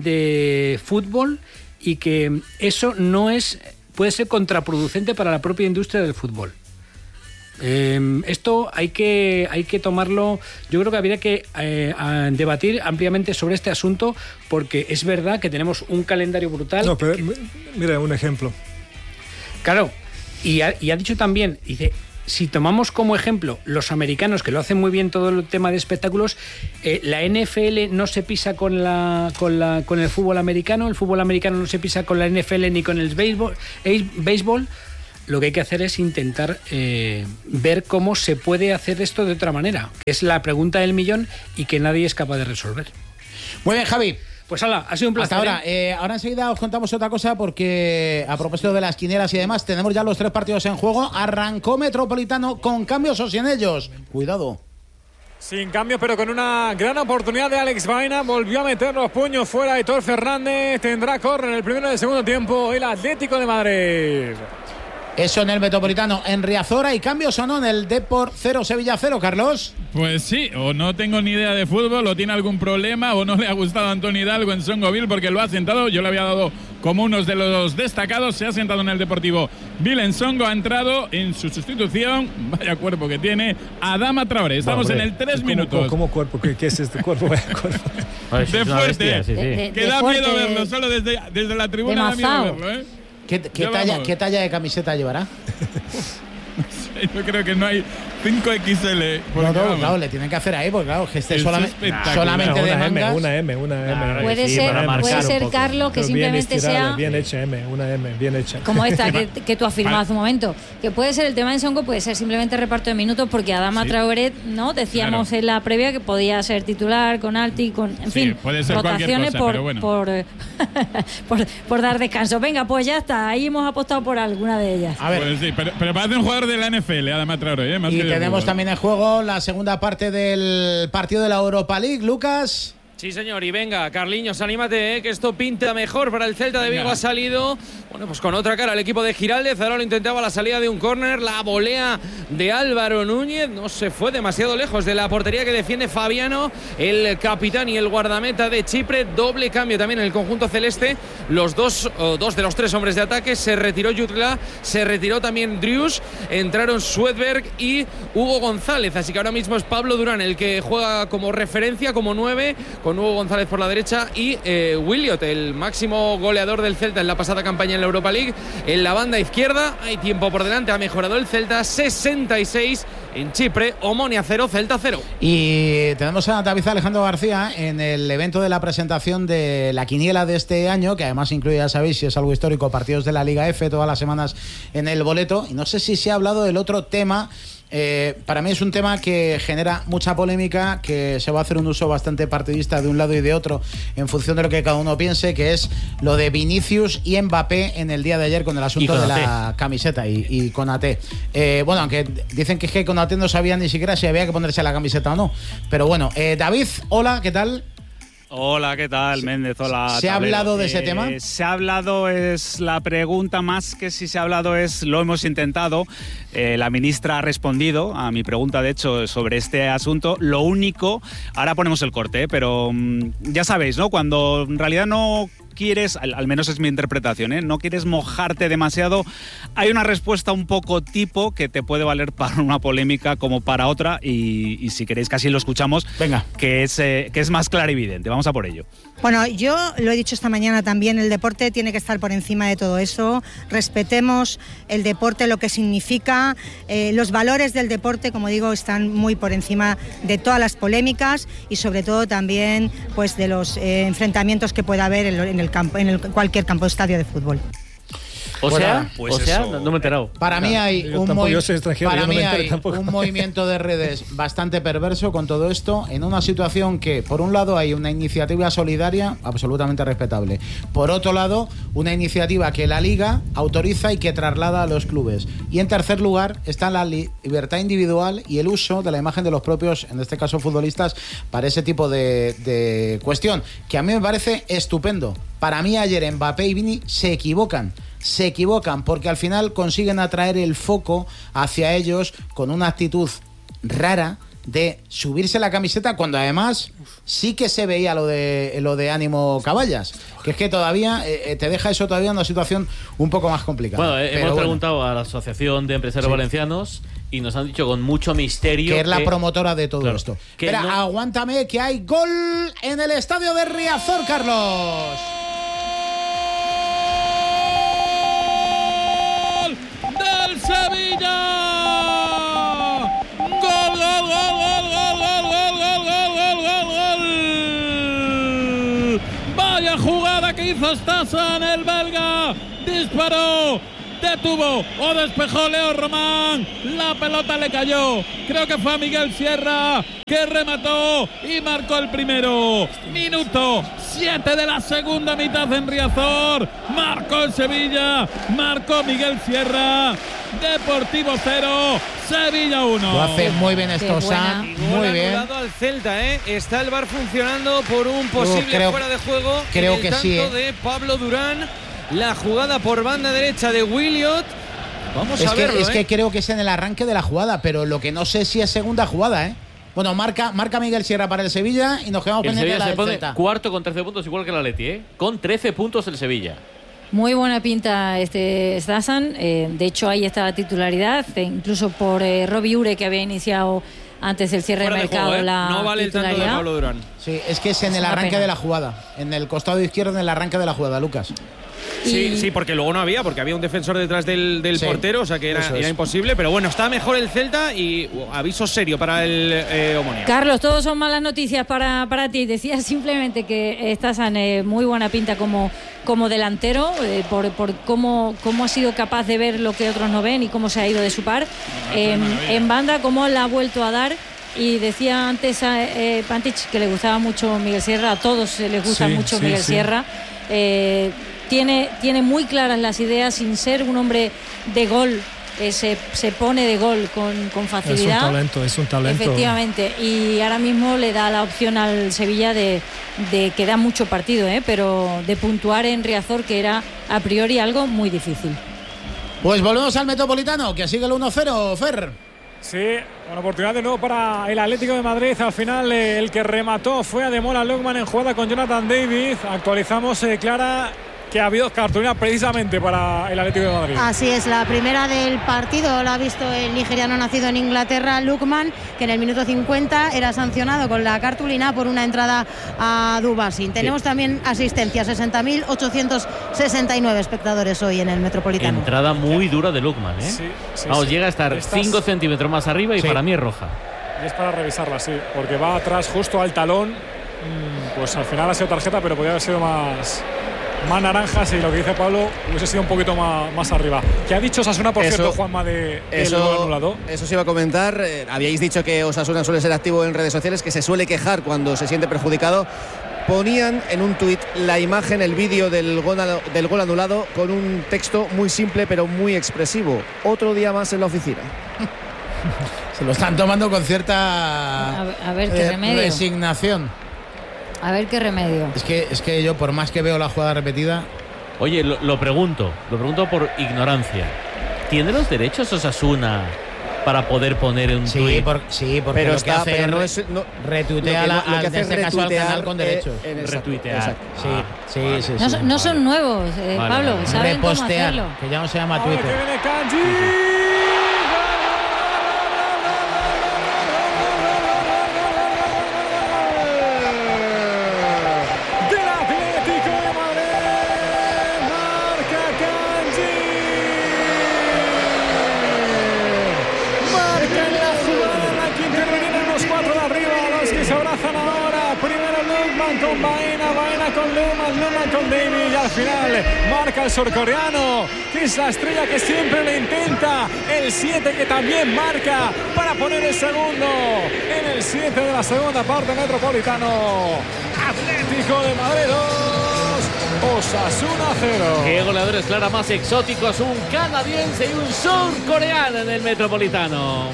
de fútbol y que eso no es puede ser contraproducente para la propia industria del fútbol. Eh, esto hay que, hay que tomarlo, yo creo que habría que eh, debatir ampliamente sobre este asunto, porque es verdad que tenemos un calendario brutal. No, pero que, mira, un ejemplo. Claro, y ha, y ha dicho también, dice, si tomamos como ejemplo los americanos, que lo hacen muy bien todo el tema de espectáculos, eh, la N F L no se pisa con, la, con, la, con el fútbol americano, el fútbol americano no se pisa con la N F L ni con el béisbol, el béisbol. Lo que hay que hacer es intentar eh, ver cómo se puede hacer esto de otra manera, que es la pregunta del millón y que nadie es capaz de resolver. Muy bien, Javi. Pues hala, ha sido un placer. Hasta ahora, ¿eh? Eh, ahora enseguida os contamos otra cosa, porque a propósito de las quinielas y demás, tenemos ya los tres partidos en juego. Arrancó Metropolitano con cambios o sin ellos. Cuidado. Sin cambio, pero con una gran oportunidad de Alex Baena. Volvió a meter los puños fuera Aitor Fernández. Tendrá córner en el primero del segundo tiempo el Atlético de Madrid. Eso en el Metropolitano. En Riazora, ¿y cambios o no en el Depor cero Sevilla cero, Carlos? Pues sí, o no tengo ni idea de fútbol, o tiene algún problema, o no le ha gustado a Antonio Hidalgo en Songoville porque lo ha sentado. Yo le había dado como uno de los destacados. Se ha sentado en el Deportivo Vilensongo. Ha entrado en su sustitución, vaya cuerpo que tiene, Adama Traoré. Estamos Hombre, en el tres ¿cómo, minutos. ¿Cómo cuerpo? ¿Qué, qué es este cuerpo? Vaya cuerpo. De fuerte, bestia, sí, sí. De, de, que de da fuerte, miedo verlo, solo desde, desde la tribuna da miedo verlo, ¿eh? ¿Qué, qué, talla, ¿Qué talla de camiseta llevará? Yo creo que no hay cinco equis ele. No, no, claro, le tienen que hacer ahí, porque claro, que esté solamente, solamente de una mangas. M, una M, una M. Nah, puede sí, ser, puede ser Carlos, que Pero simplemente bien estirada, sea... bien hecha M, una M, bien hecha. Como esta que, que tú afirmabas hace un momento. Que puede ser el tema de Songo, puede ser simplemente reparto de minutos, porque Adama sí. Traoré, ¿no? Decíamos claro. en la previa que podía ser titular con Alti, con, en sí, fin, puede ser rotaciones cosa, por, pero bueno. por, por, por dar descanso. Venga, pues ya está, ahí hemos apostado por alguna de ellas. A ver. Pues sí, pero, pero parece un jugador de la N F L, Adama Traoré, ¿eh? Más y que tenemos también en juego la segunda parte del partido de la Europa League, Lucas. Sí, señor, y venga, Carliños, anímate, ¿eh? Que esto pinta mejor para el Celta de Vigo. Ha salido, bueno, pues con otra cara el equipo de Giraldez. Ahora lo intentaba la salida de un córner, la volea de Álvaro Núñez. No se fue demasiado lejos de la portería que defiende Fabiano, el capitán y el guardameta de Chipre. Doble cambio también en el conjunto celeste. Los dos, oh, dos de los tres hombres de ataque. Se retiró Jutla, se retiró también Drius. Entraron Swedberg y Hugo González. Así que ahora mismo es Pablo Durán el que juega como referencia, como nueve, con Hugo González por la derecha y eh, Williot, el máximo goleador del Celta en la pasada campaña en la Europa League, en la banda izquierda. Hay tiempo por delante, ha mejorado el Celta. Sesenta y seis en Chipre, Omonia cero, Celta cero. Y tenemos a David Alejandro García en el evento de la presentación de la quiniela de este año, que además incluye, ya sabéis, si es algo histórico, partidos de la Liga F todas las semanas en el boleto. Y no sé si se ha hablado del otro tema. Eh, para mí es un tema que genera mucha polémica, que se va a hacer un uso bastante partidista de un lado y de otro en función de lo que cada uno piense, que es lo de Vinicius y Mbappé en el día de ayer con el asunto con de la camiseta y, y Konaté. Eh, bueno, aunque dicen que es que Konaté no sabía ni siquiera si había que ponerse la camiseta o no. Pero bueno, eh, David, hola, ¿qué tal? Hola, ¿qué tal, Méndez? Hola. ¿Se ha tablero. hablado de ese eh, tema? Se ha hablado, es la pregunta más que si se ha hablado es, lo hemos intentado. Eh, la ministra ha respondido a mi pregunta, de hecho, sobre este asunto. Lo único, ahora ponemos el corte, ¿eh? pero mmm, ya sabéis, ¿no? Cuando en realidad no quieres, al, al menos es mi interpretación, ¿eh? no quieres mojarte demasiado, hay una respuesta un poco tipo que te puede valer para una polémica como para otra, y, y si queréis casi lo escuchamos, venga, que es, eh, que es más clarividente. Vamos a por ello. Bueno, yo lo he dicho esta mañana también, el deporte tiene que estar por encima de todo eso. Respetemos el deporte, lo que significa, eh, los valores del deporte, como digo, están muy por encima de todas las polémicas y sobre todo también pues de los eh, enfrentamientos que pueda haber en, en el campo, en el, cualquier campo, estadio de fútbol. O sea, pues o sea eso. no me he enterado. Para mí hay, Yo un, tampoco, movi- yo soy extranjero, para yo no mí me entero hay tampoco. un movimiento de redes bastante perverso con todo esto, en una situación que, por un lado, hay una iniciativa solidaria absolutamente respetable. Por otro lado, una iniciativa que la Liga autoriza y que traslada a los clubes. Y en tercer lugar está la li- libertad individual y el uso de la imagen de los propios, en este caso futbolistas, para ese tipo de, de cuestión, que a mí me parece estupendo. Para mí ayer Mbappé y Vini se equivocan. Se equivocan porque al final consiguen atraer el foco hacia ellos con una actitud rara de subirse la camiseta, cuando además sí que se veía lo de lo de Ánimo Caballas, que es que todavía eh, te deja eso todavía en una situación un poco más complicada. Bueno, eh, Pero hemos bueno. preguntado a la Asociación de Empresarios Sí. Valencianos y nos han dicho con mucho misterio que es la que, promotora de todo claro, esto. que Espera, no, aguántame que hay gol en el estadio de Riazor, Carlos. ¡Del Sevilla! ¡Gol, gol, gol, gol, gol, gol, gol, gol, gol, gol, gol! Vaya jugada que hizo Stasan, el belga. Disparó, detuvo o despejó Leo Román. La pelota le cayó. Creo que fue a Miguel Sierra, que remató y marcó el primero. Minuto siete de la segunda mitad en Riazor. Marcó el Sevilla, marcó Miguel Sierra. Deportivo cero, Sevilla uno. Lo hace muy bien Stasan, muy bien. Al Celta, ¿eh? Está el V A R funcionando por un posible creo, fuera de juego. Creo en el que tanto sí. ¿eh? de Pablo Durán. La jugada por banda derecha de Williot. Vamos es a que, verlo, Es ¿eh? que creo que es en el arranque de la jugada, pero lo que no sé si es segunda jugada, ¿eh? Bueno, marca, marca Miguel Sierra para el Sevilla y nos quedamos el pendientes de Sevilla la se del pone Celta. cuarto con trece puntos, igual que el Atleti, ¿eh? Con trece puntos el Sevilla. Muy buena pinta este Stasan. Eh, de hecho, ahí está la titularidad, eh, incluso por eh, Robbie Ure, que había iniciado antes del cierre Fuera de de mercado juego, ¿eh? la No vale el tanto de titularidad. Pablo Durán. Sí, es que es en Es el una arranque pena. de la jugada, en el costado izquierdo, en el arranque de la jugada, Lucas. Sí, Y- sí, porque luego no había, porque había un defensor detrás del, del Sí, portero, o sea que era, eso es. era imposible. Pero bueno, está mejor el Celta y uh, aviso serio para el eh, Omonia. Carlos, todos son malas noticias para, para ti. Decía simplemente que estás en eh, muy buena pinta como, como delantero, eh, por, por cómo, cómo ha sido capaz de ver lo que otros no ven y cómo se ha ido de su par. Eh, en banda, cómo la ha vuelto a dar. Y decía antes a eh, Pantich que le gustaba mucho Miguel Sierra, a todos les gusta Sí, mucho sí, Miguel sí. Sierra. Eh, tiene, tiene muy claras las ideas, sin ser un hombre de gol, eh, se, se pone de gol con, con Es un facilidad. talento, es un talento. Efectivamente, y ahora mismo le da la opción al Sevilla de, de que da mucho partido, ¿eh? Pero de puntuar en Riazor, que era a priori algo muy difícil. Pues volvemos al Metropolitano, que sigue el uno cero, Fer. Sí, una oportunidad de nuevo para el Atlético de Madrid. Al final eh, el que remató fue Ademola Lookman en jugada con Jonathan David. Actualizamos, eh, Clara, que ha habido cartulina precisamente para el Atlético de Madrid. Así es, la primera del partido la ha visto el nigeriano nacido en Inglaterra, Lookman, que en el minuto cincuenta era sancionado con la cartulina por una entrada a Dubasin. Tenemos Sí. también asistencia, sesenta mil ochocientos sesenta y nueve espectadores hoy en el Metropolitano. Entrada muy dura de Lukman, ¿eh? Sí, sí, Vamos, sí. llega a estar Estás- cinco centímetros más arriba y Sí. para mí es roja. Y es para revisarla, sí, porque va atrás justo al talón. Mm, Pues al final ha sido tarjeta, pero podría haber sido más, más naranjas, y lo que dice Pablo hubiese sido un poquito más, más arriba. ¿Qué ha dicho Osasuna, por Eso- cierto, Juanma, de el gol Eso, anulado? eso se iba a comentar. Eh, habíais dicho que Osasuna suele ser activo en redes sociales, que se suele quejar cuando se siente perjudicado. Ponían en un tuit la imagen, el vídeo del gol, del gol anulado con un texto muy simple pero muy expresivo. Otro día más en la oficina. Se lo están tomando con cierta A ver, a ver qué eh, remedio. resignación. A ver qué remedio. Es que, es que yo, por más que veo la jugada repetida, Oye, lo, lo pregunto, lo pregunto por ignorancia. ¿Tiene los derechos Osasuna para poder poner en un sí, tuit? por, sí, porque Pero lo está, que hace pero no es es, no- retuitea lo que- la- lo que al- hace en es este caso al retuitear, canal con eh, derechos. en exacto, Retuitear. exacto. Sí, Ah, sí, vale. sí, No, sí. son- no son nuevos, eh, Vale, Pablo, vale. saben cómo Repostear, hacerlo. que ya no se llama Ahora que Twitter. viene Kanji. Del Atlético de Madrid. Marca Kanji. Marca en la jugada en la que intervienen los cuatro de arriba, los que se abrazan ahora. Primero Lookman con Baena, Baena con Lookman, Lookman con David, y al final marca el surcoreano, que es la estrella que siempre le intenta. El siete, que también marca para poner el segundo. En el siete de la segunda parte, Metropolitano. Atlético de Madrid dos, Osasuna cero. ¿Qué goleadores, Clara, más exóticos? Un canadiense y un surcoreano en el Metropolitano.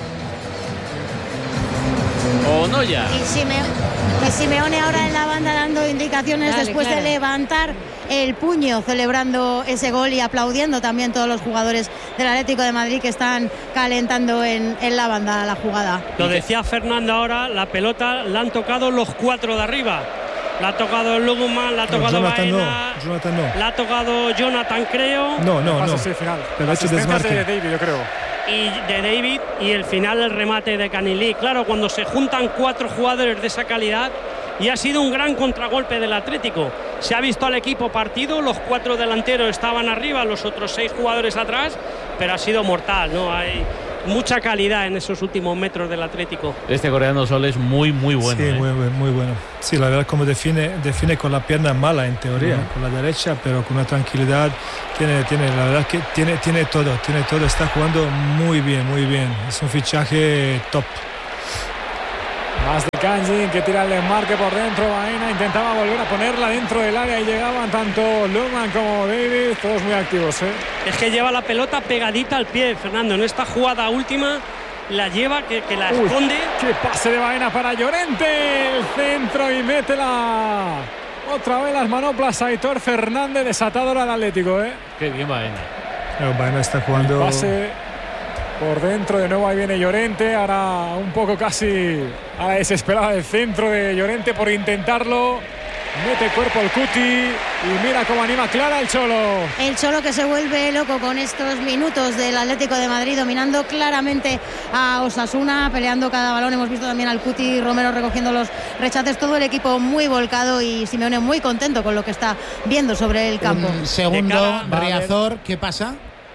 Onoya. Y, Sime- y Simeone ahora en la banda dando indicaciones Dale, después Clara. de levantar el puño, celebrando ese gol y aplaudiendo también todos los jugadores del Atlético de Madrid que están calentando en, en la banda la jugada. Lo decía Fernando ahora, la pelota la han tocado los cuatro de arriba. La ha tocado Lookman, la ha No, tocado Jonathan Baena, no, Jonathan no. la ha tocado Jonathan, creo. No, no, Pase, no. sí, final. Pero ha hecho Asistencias desmarque. de David, yo creo. y de David y el final el remate de Canilí. Claro, cuando se juntan cuatro jugadores de esa calidad, y ha sido un gran contragolpe del Atlético. Se ha visto al equipo partido, los cuatro delanteros estaban arriba, los otros seis jugadores atrás, pero ha sido mortal, ¿no? Hay mucha calidad en esos últimos metros del Atlético. Este coreano Sol es muy, muy bueno. Sí, ¿eh? muy, muy bueno. Sí, la verdad, como define, define con la pierna mala en teoría, uh-huh. con la derecha, pero con una tranquilidad. Tiene, tiene, la verdad que tiene, tiene todo, tiene todo. Está jugando muy bien, muy bien. Es un fichaje top. Más de Kanji, que tira el desmarque por dentro. Baena intentaba volver a ponerla dentro del área y llegaban tanto Lukman como David, todos muy activos, ¿eh? Es que lleva la pelota pegadita al pie, Fernando. En esta jugada última la lleva, que, que la Uy, esconde. ¡Qué pase de Baena para Llorente! El centro y mete la... Otra vez las manoplas Aitor Fernández, desatador al Atlético, ¿eh? Qué bien Baena. Pero Baena está jugando... El pase por dentro, de nuevo ahí viene Llorente, ahora un poco casi a la desesperada del centro de Llorente por intentarlo, mete cuerpo el Cuti y mira cómo anima Clara el Cholo. El Cholo que se vuelve loco con estos minutos del Atlético de Madrid, dominando claramente a Osasuna, peleando cada balón. Hemos visto también al Cuti Romero recogiendo los rechaces, todo el equipo muy volcado y Simeone muy contento con lo que está viendo sobre el campo. Un segundo, Riazor, ¿qué pasa?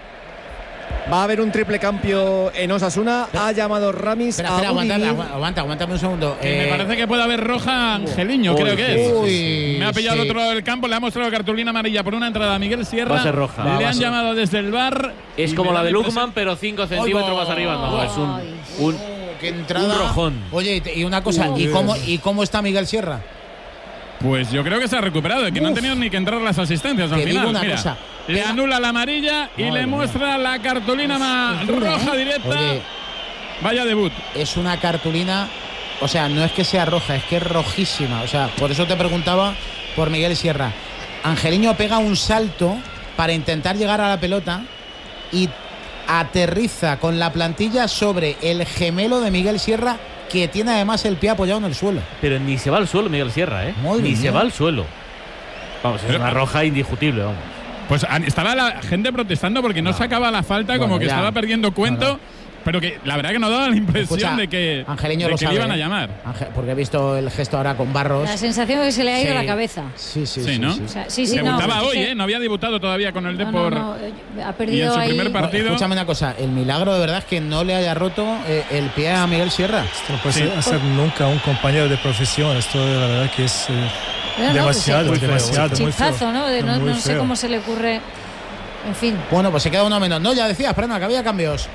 Va a haber un triple cambio en Osasuna. Ha llamado Ramis espera, a espera, aguanta, Udinese. aguanta, aguántame un segundo. Eh, me parece que puede haber roja Angeliño, Uy, creo que es. Uy, me ha pillado sí. al otro lado del campo, le ha mostrado cartulina amarilla por una entrada a Miguel Sierra. Va a ser roja. Le Va, va han ser. llamado desde el bar. Es como la de Lukman, pero cinco centímetros Oy, más arriba. No, ay. es un, un, Qué entrada. un rojón. Oye, y una cosa, ¿y cómo, ¿y cómo está Miguel Sierra? Pues yo creo que se ha recuperado, que Uf. no han tenido ni que entrar las asistencias al Te final. digo una Mira, cosa. le anula la amarilla y Madre le muestra mía. la cartulina más roja ¿eh? directa. Oye, vaya debut. Es una cartulina, o sea, no es que sea roja, es que es rojísima. O sea, por eso te preguntaba por Miguel Sierra. Angeliño pega un salto para intentar llegar a la pelota y aterriza con la plantilla sobre el gemelo de Miguel Sierra, que tiene además el pie apoyado en el suelo. Pero ni se va al suelo Miguel Sierra, ¿eh? Madre ni mía. se va al suelo. Vamos, es Pero, una roja indiscutible, vamos. Pues estaba la gente protestando porque no, no. sacaba la falta, bueno, como que ya. estaba perdiendo cuento. No, no. Pero que la verdad que no daba la impresión Escucha, de que, Angeliño de lo que sabe, le iban a llamar. Ángel, porque he visto el gesto ahora con Barros. La sensación es que se le ha ido sí. la cabeza. Sí, sí, sí. sí, ¿no? sí. O sea, sí, sí, Debutaba no, hoy, sí. ¿eh? No había debutado todavía con el no, Depor. No, no, ha perdido y en su ahí. primer partido. No, escúchame una cosa, el milagro de verdad es que no le haya roto eh, el pie a Miguel Sierra. Esto no puede sí. hacer nunca un compañero de profesión. Esto la verdad que es eh, no, demasiado, no, pues, demasiado. Muy feo. Chizazo, ¿no? De, no, muy no sé feo. cómo se le ocurre. En fin. Bueno, pues se queda uno menos. No, ya decías, Prenda, que había cambios.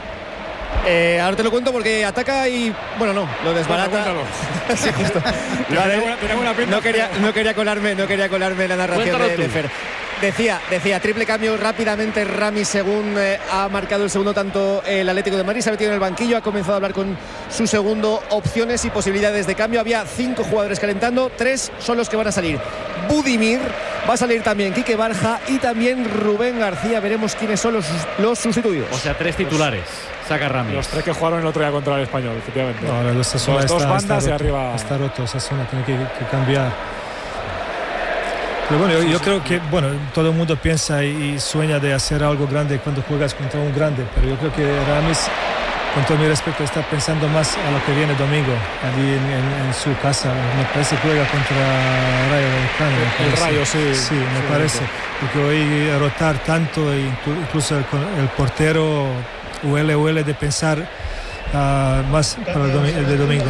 Eh, ahora te lo cuento porque ataca y bueno, no, lo desbarata. Sí, justo. no, quería, no quería colarme, no quería colarme en la narración de, de Fer. Decía, decía, triple cambio rápidamente Ramis según eh, ha marcado el segundo tanto el Atlético de Madrid, se ha metido en el banquillo, ha comenzado a hablar con su segundo, opciones y posibilidades de cambio. Había cinco jugadores calentando, tres son los que van a salir. Budimir, va a salir también Quique Barja y también Rubén García, veremos quiénes son los, los sustituidos. O sea, tres titulares. Saca Ramis. Los tres que jugaron el otro día contra el Español, efectivamente. No, los dos está, bandas está y arriba. Está roto, Osasuna tiene que, que cambiar. Pero bueno, yo, yo creo que bueno, todo el mundo piensa y, y sueña de hacer algo grande cuando juegas contra un grande, pero yo creo que Ramis, con todo mi respeto, está pensando más a lo que viene domingo, allí en, en, en su casa. Me parece que juega contra Rayo Vallecano. El Rayo, sí. Sí, me sí, parece. Sí. Porque hoy rotar tanto, incluso el, el portero huele, huele de pensar uh, más para el, domi- el de domingo.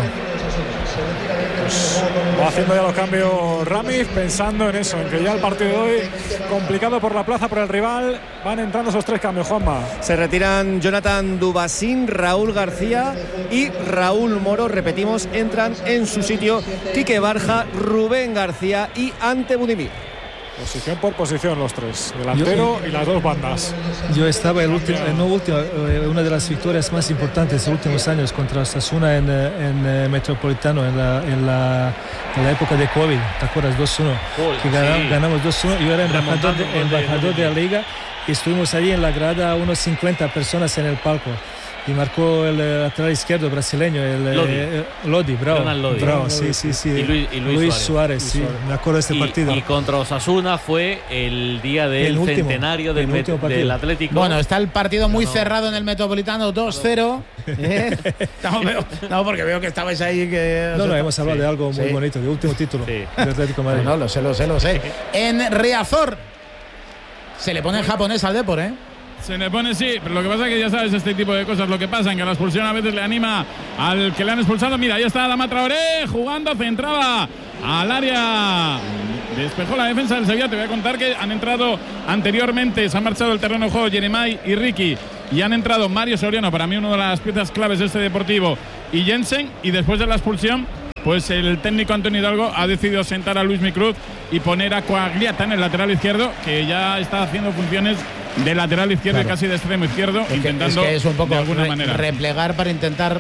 Pues va haciendo ya los cambios Ramis, pensando en eso, en que ya el partido de hoy complicado por la plaza, por el rival. Van entrando esos tres cambios, Juanma. Se retiran Jonathan Dubasín, Raúl García y Raúl Moro. Repetimos, entran en su sitio Quique Barja, Rubén García y Ante Budimir. Posición por posición los tres, delantero yo, y las dos bandas. Yo estaba el último, no último, una de las victorias más importantes de los últimos años contra Osasuna en, en, en Metropolitano, en la, en, la, en la época de COVID, ¿te acuerdas? dos uno, oh, que ganamos, sí. ganamos dos uno, yo era embajador, de, embajador de la liga y estuvimos allí en la grada, unos cincuenta personas en el palco. y marcó el lateral izquierdo brasileño, el Lodi, eh, Lodi bravo, Lodi. bravo, sí, sí, sí. Y Luis, y Luis, Luis Suárez, Suárez, sí, Suárez. me acuerdo de este y, partido. Y contra Osasuna fue el día del el último, centenario del, el del Atlético. Bueno, está el partido muy no, no. cerrado en el Metropolitano, dos cero. ¿Eh? no, veo, no, porque veo que estabais ahí. Que no, no, hemos hablado sí, de algo muy sí. bonito, de último título sí. del Atlético de Madrid. No, no, lo sé, lo sé, lo sé. En Riazor se le pone en japonés al Depor, ¿eh? Se le pone sí, pero lo que pasa es que ya sabes este tipo de cosas, lo que pasa en que la expulsión a veces le anima al que le han expulsado. Mira, ahí está Adama Traoré jugando, centraba al área, despejó la defensa del Sevilla. Te voy a contar que han entrado anteriormente, se han marchado el terreno de juego Jeremai y Ricky, y han entrado Mario Soriano, para mí una de las piezas claves de este Deportivo, y Jensen, y después de la expulsión pues el técnico Antonio Hidalgo ha decidido sentar a Luis Micruz y poner a Coagliata en el lateral izquierdo, que ya está haciendo funciones de lateral izquierdo, claro, y casi de extremo izquierdo, es que, intentando es que es un poco de alguna re, manera replegar para intentar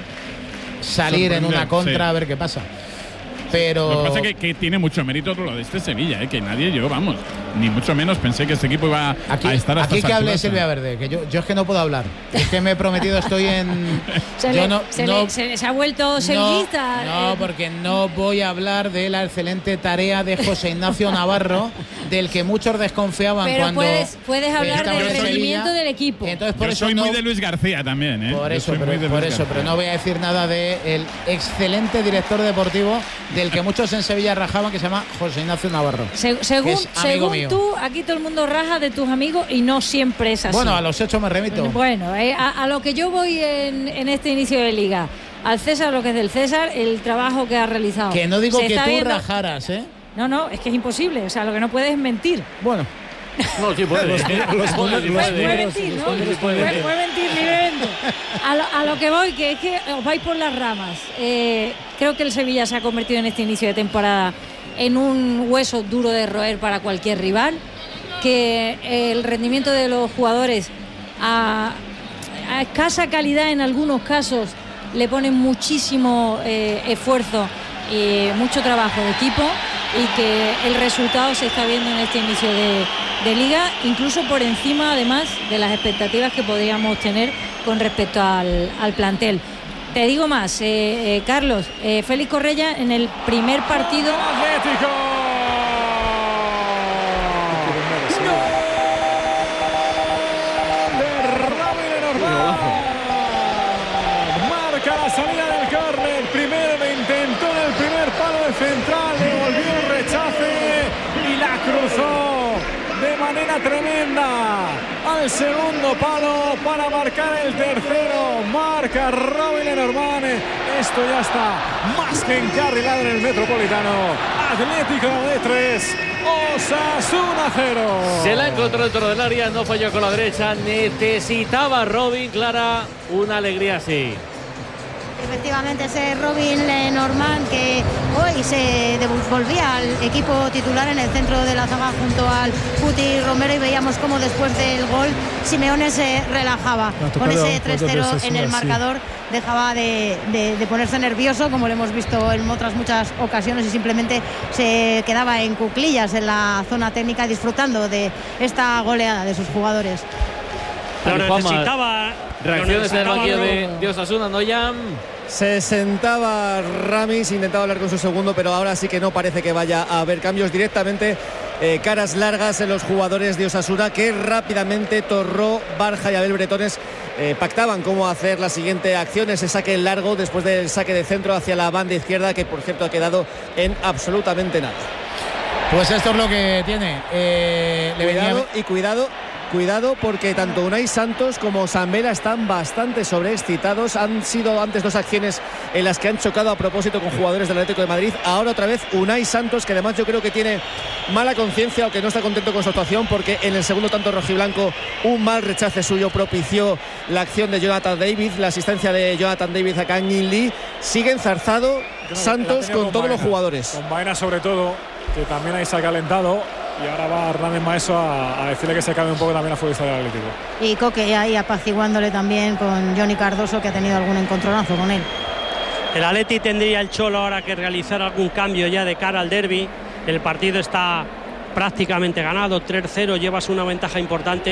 salir en una contra, sí, a ver qué pasa. Pero lo que pasa es que, que tiene mucho mérito lo de este Sevilla, ¿eh? Que nadie, yo, vamos, ni mucho menos pensé que este equipo iba aquí, a estar hasta aquí que hable alturas, Silvia Verde, que yo, yo es que no puedo hablar. Es que me he prometido, estoy en. Se, yo le, no, se, no, le, se, se ha vuelto sevillista. No, no, porque no voy a hablar de la excelente tarea de José Ignacio Navarro, del que muchos desconfiaban. Pero cuando puedes, puedes hablar del rendimiento del equipo. Entonces, por yo eso soy no, muy de Luis García también, ¿eh? Por yo eso, soy pero, muy de por Luis eso pero no voy a decir nada del excelente director deportivo del que muchos en Sevilla rajaban, que se llama José Ignacio Navarro. Se, según según mío. tú, aquí todo el mundo raja de tus amigos y no siempre es así. Bueno, a los hechos me remito. Bueno, eh, a, a lo que yo voy en, en este inicio de liga, al César lo que es del César, el trabajo que ha realizado. Que no digo Se que está tú viendo... rajaras, ¿eh? No, no, es que es imposible. O sea, lo que no puedes es mentir. Bueno. No, sí puede. Los, los, Puede los, los, mentir, ¿no? Puede, puede mentir libremente. A lo, a lo que voy, que es que os vais por las ramas. Eh, creo que el Sevilla se ha convertido en este inicio de temporada en un hueso duro de roer para cualquier rival, que el rendimiento de los jugadores a, a escasa calidad en algunos casos le ponen muchísimo eh, esfuerzo y mucho trabajo de equipo, y que el resultado se está viendo en este inicio de, de liga, incluso por encima además de las expectativas que podríamos tener con respecto al, al plantel. Te digo más, eh, eh, Carlos, eh, Félix Correia en el primer partido. ¡Atlético! Marca la salida del córner. Primero lo intentó en el primer palo de central, devolvió el rechace y la cruzó de manera tremenda al segundo palo para marcar el tercero. Marca Robin Lenormand. Esto ya está más que encarrilado en el Metropolitano. Atlético de tres, Osasuna cero. Se la encontró dentro del área, no falló con la derecha. Necesitaba Robin, Clara, una alegría así. Efectivamente, ese Robin Lenormand que hoy se devolvía al equipo titular en el centro de la zaga junto al Cuti Romero, y veíamos cómo después del gol Simeone se relajaba con ese tres cero en el marcador. Sí. Dejaba de, de, de ponerse nervioso, como lo hemos visto en otras muchas ocasiones, y simplemente se quedaba en cuclillas en la zona técnica disfrutando de esta goleada de sus jugadores. Lo necesitaba. Reacciones en el banquillo de, de Osasuna, ¿no, Jan? Se sentaba Ramis, intentaba hablar con su segundo, pero ahora sí que no parece que vaya a haber cambios directamente. Eh, caras largas en los jugadores de Osasuna, que rápidamente Torró, Barja y Abel Bretones eh, pactaban cómo hacer la siguiente acción, ese saque largo después del saque de centro hacia la banda izquierda, que por cierto ha quedado en absolutamente nada. Pues esto es lo que tiene. Eh, le cuidado venía... y cuidado. Cuidado, porque tanto Unai Santos como Sambela están bastante sobreexcitados. Han sido antes dos acciones en las que han chocado a propósito con jugadores del Atlético de Madrid. Ahora otra vez Unai Santos, que además yo creo que tiene mala conciencia o que no está contento con su actuación, porque en el segundo tanto rojiblanco un mal rechace suyo propició la acción de Jonathan David, la asistencia de Jonathan David a Kang In Lee. Sigue enzarzado Santos con, con todos los jugadores. Con Baena sobre todo, que también ahí se ha calentado. Y ahora va Hernández Maeso a, a decirle que se calme un poco también a futbolista del Atlético. Y Coque ahí apaciguándole también con Johnny Cardoso, que ha tenido algún encontronazo con él. El Atleti tendría el Cholo ahora que realizar algún cambio ya de cara al derbi. El partido está prácticamente ganado, tres cero, llevas una ventaja importante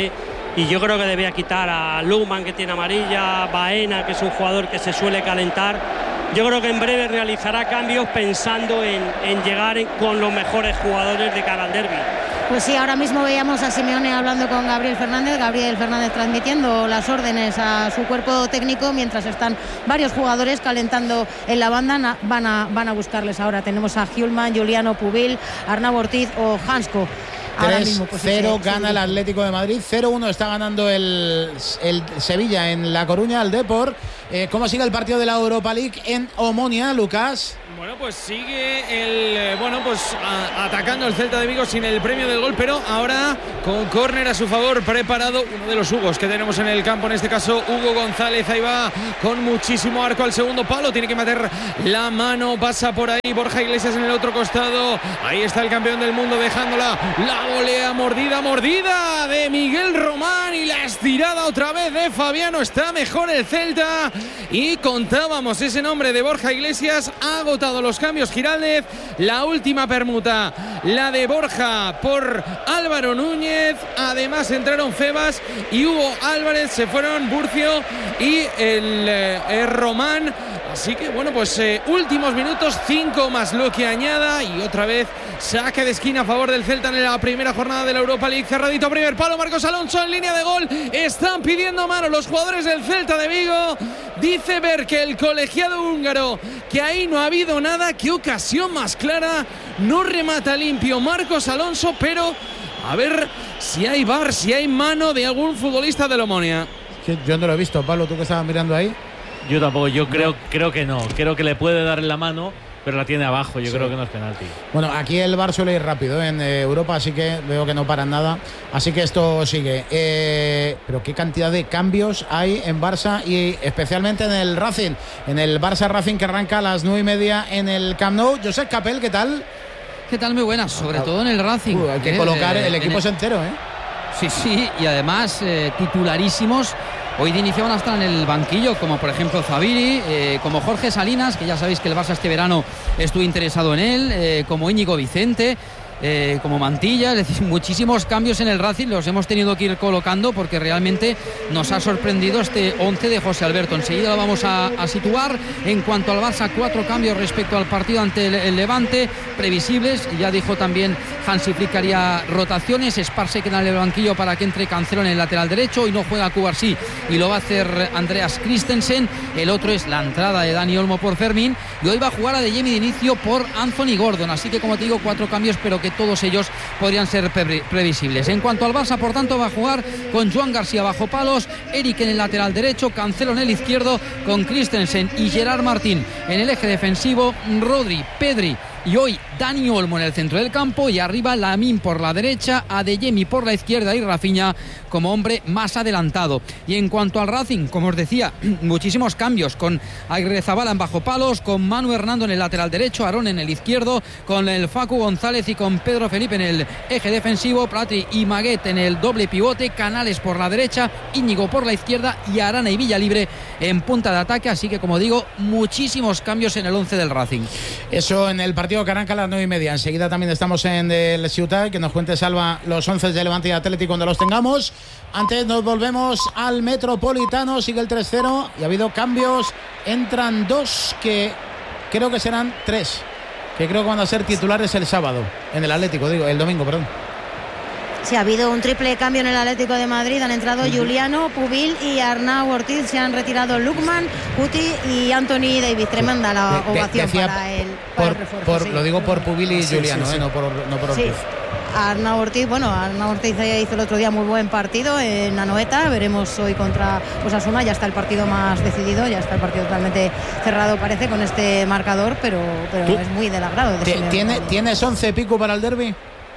y yo creo que debía quitar a Lukman, que tiene amarilla, Baena, que es un jugador que se suele calentar. Yo creo que en breve realizará cambios pensando en, en llegar en, con los mejores jugadores de cara al derbi. Pues sí, ahora mismo veíamos a Simeone hablando con Gabriel Fernández, Gabriel Fernández transmitiendo las órdenes a su cuerpo técnico, mientras están varios jugadores calentando en la banda, van a, van a buscarles ahora. Tenemos a Hjulman, Juliano, Pubil, Arnau Ortiz o Hansko. tres cero pues, gana el Atlético de Madrid, cero uno está ganando el, el Sevilla en La Coruña, al Depor. Eh, ¿Cómo sigue el partido de la Europa League en Omonia, Lucas? Bueno, pues sigue el bueno pues a, atacando el Celta de Vigo sin el premio del gol, pero ahora con córner a su favor, preparado uno de los Hugos que tenemos en el campo, en este caso Hugo González. Ahí va con muchísimo arco al segundo palo, tiene que meter la mano, pasa por ahí Borja Iglesias en el otro costado. Ahí está el campeón del mundo dejándola, la volea, mordida, mordida de Miguel Román y la estirada otra vez de Fabiano. Está mejor el Celta y contábamos ese nombre de Borja Iglesias. Ha agotado los cambios Giraldez, la última permuta, la de Borja por Álvaro Núñez. Además entraron Febas y Hugo Álvarez, se fueron Burcio y el eh, Román. Así que bueno, pues eh, últimos minutos, cinco más lo que añada y otra vez saque de esquina a favor del Celta en la primera jornada de la Europa League. Cerradito primer palo, Marcos Alonso en línea de gol. Están pidiendo mano los jugadores del Celta de Vigo. Dice Berke, el colegiado húngaro, que ahí no ha habido nada. Qué ocasión más clara. No remata limpio Marcos Alonso, pero a ver si hay V A R, si hay mano de algún futbolista del Omonia. Yo no lo he visto, Pablo, tú que estabas mirando ahí. Yo tampoco, yo creo, creo que no. Creo que le puede dar en la mano, pero la tiene abajo. Yo sí. creo que no es penalti. Bueno, aquí el V A R suele ir rápido, ¿eh? En eh, Europa, así que veo que no paran nada. Así que esto sigue. Eh, pero qué cantidad de cambios hay en Barça y especialmente en el Racing. En el Barça Racing, que arranca a las nueve y media en el Camp Nou. Josep Capel, ¿qué tal? ¿Qué tal? Muy buenas, sobre ah, todo en el Racing. Uh, hay que eh, colocar, el equipo es entero, ¿eh? Sí, sí, y además eh, titularísimos. Hoy de inicio van a estar en el banquillo, como por ejemplo Zaviri, eh, como Jorge Salinas, que ya sabéis que el Barça este verano estuvo interesado en él, eh, como Íñigo Vicente, eh, como Mantilla. Es decir, muchísimos cambios en el Racing, los hemos tenido que ir colocando porque realmente nos ha sorprendido este once de José Alberto. Enseguida lo vamos a, a situar. En cuanto al Barça, cuatro cambios respecto al partido ante el, el Levante, previsibles. Ya dijo también Hansi Flick que haría rotaciones. Esparce queda en el banquillo para que entre Cancelo en el lateral derecho. Y no juega Cubarsí y lo va a hacer Andreas Christensen. El otro es la entrada de Dani Olmo por Fermín. Y hoy va a jugar a De Jemi de inicio por Anthony Gordon. Así que, como te digo, cuatro cambios, pero que todos ellos podrían ser pre previsibles. En cuanto al Barça, por tanto, va a jugar con Joan García bajo palos, Eric en el lateral derecho, Cancelo en el izquierdo, con Christensen y Gerard Martín en el eje defensivo, Rodri, Pedri y hoy Dani Olmo en el centro del campo, y arriba Lamine por la derecha, Adeyemi por la izquierda y Rafinha como hombre más adelantado. Y en cuanto al Racing, como os decía, muchísimos cambios, con Aguirrezabala en bajo palos, con Manu Hernando en el lateral derecho, Aarón en el izquierdo, con el Facu González y con Pedro Felipe en el eje defensivo, Platri y Maguet en el doble pivote, Canales por la derecha, Íñigo por la izquierda y Arana y Villalibre en punta de ataque. Así que, como digo, muchísimos cambios en el once del Racing. Eso en el partido que arranca a las nueve y media. Enseguida también estamos en el Ciutat, que nos cuente Salva los once de Levante y Atlético cuando los tengamos. Antes nos volvemos al Metropolitano, sigue el tres cero y ha habido cambios. Entran dos que creo que serán tres, que creo que van a ser titulares el sábado, en el Atlético, digo, el domingo, perdón. Sí, ha habido un triple cambio en el Atlético de Madrid. Han entrado uh-huh. Juliano, Pubil y Arnau Ortiz. Se han retirado Lukman, Guti y Anthony David. Tremenda la de, ovación de, para el, para por, el refuerzo. Por, sí. Lo digo por Pubil y sí, Juliano, sí, sí. Eh, no por, no por Ortiz. Sí. Arnau Ortiz, bueno, Arnau Ortiz hizo el otro día muy buen partido en Anoeta. Veremos hoy contra Osasuna. Ya está el partido más decidido, ya está el partido totalmente cerrado, parece, con este marcador, pero, pero es muy del agrado. De ¿Tiene, ¿Tienes once pico para el derbi?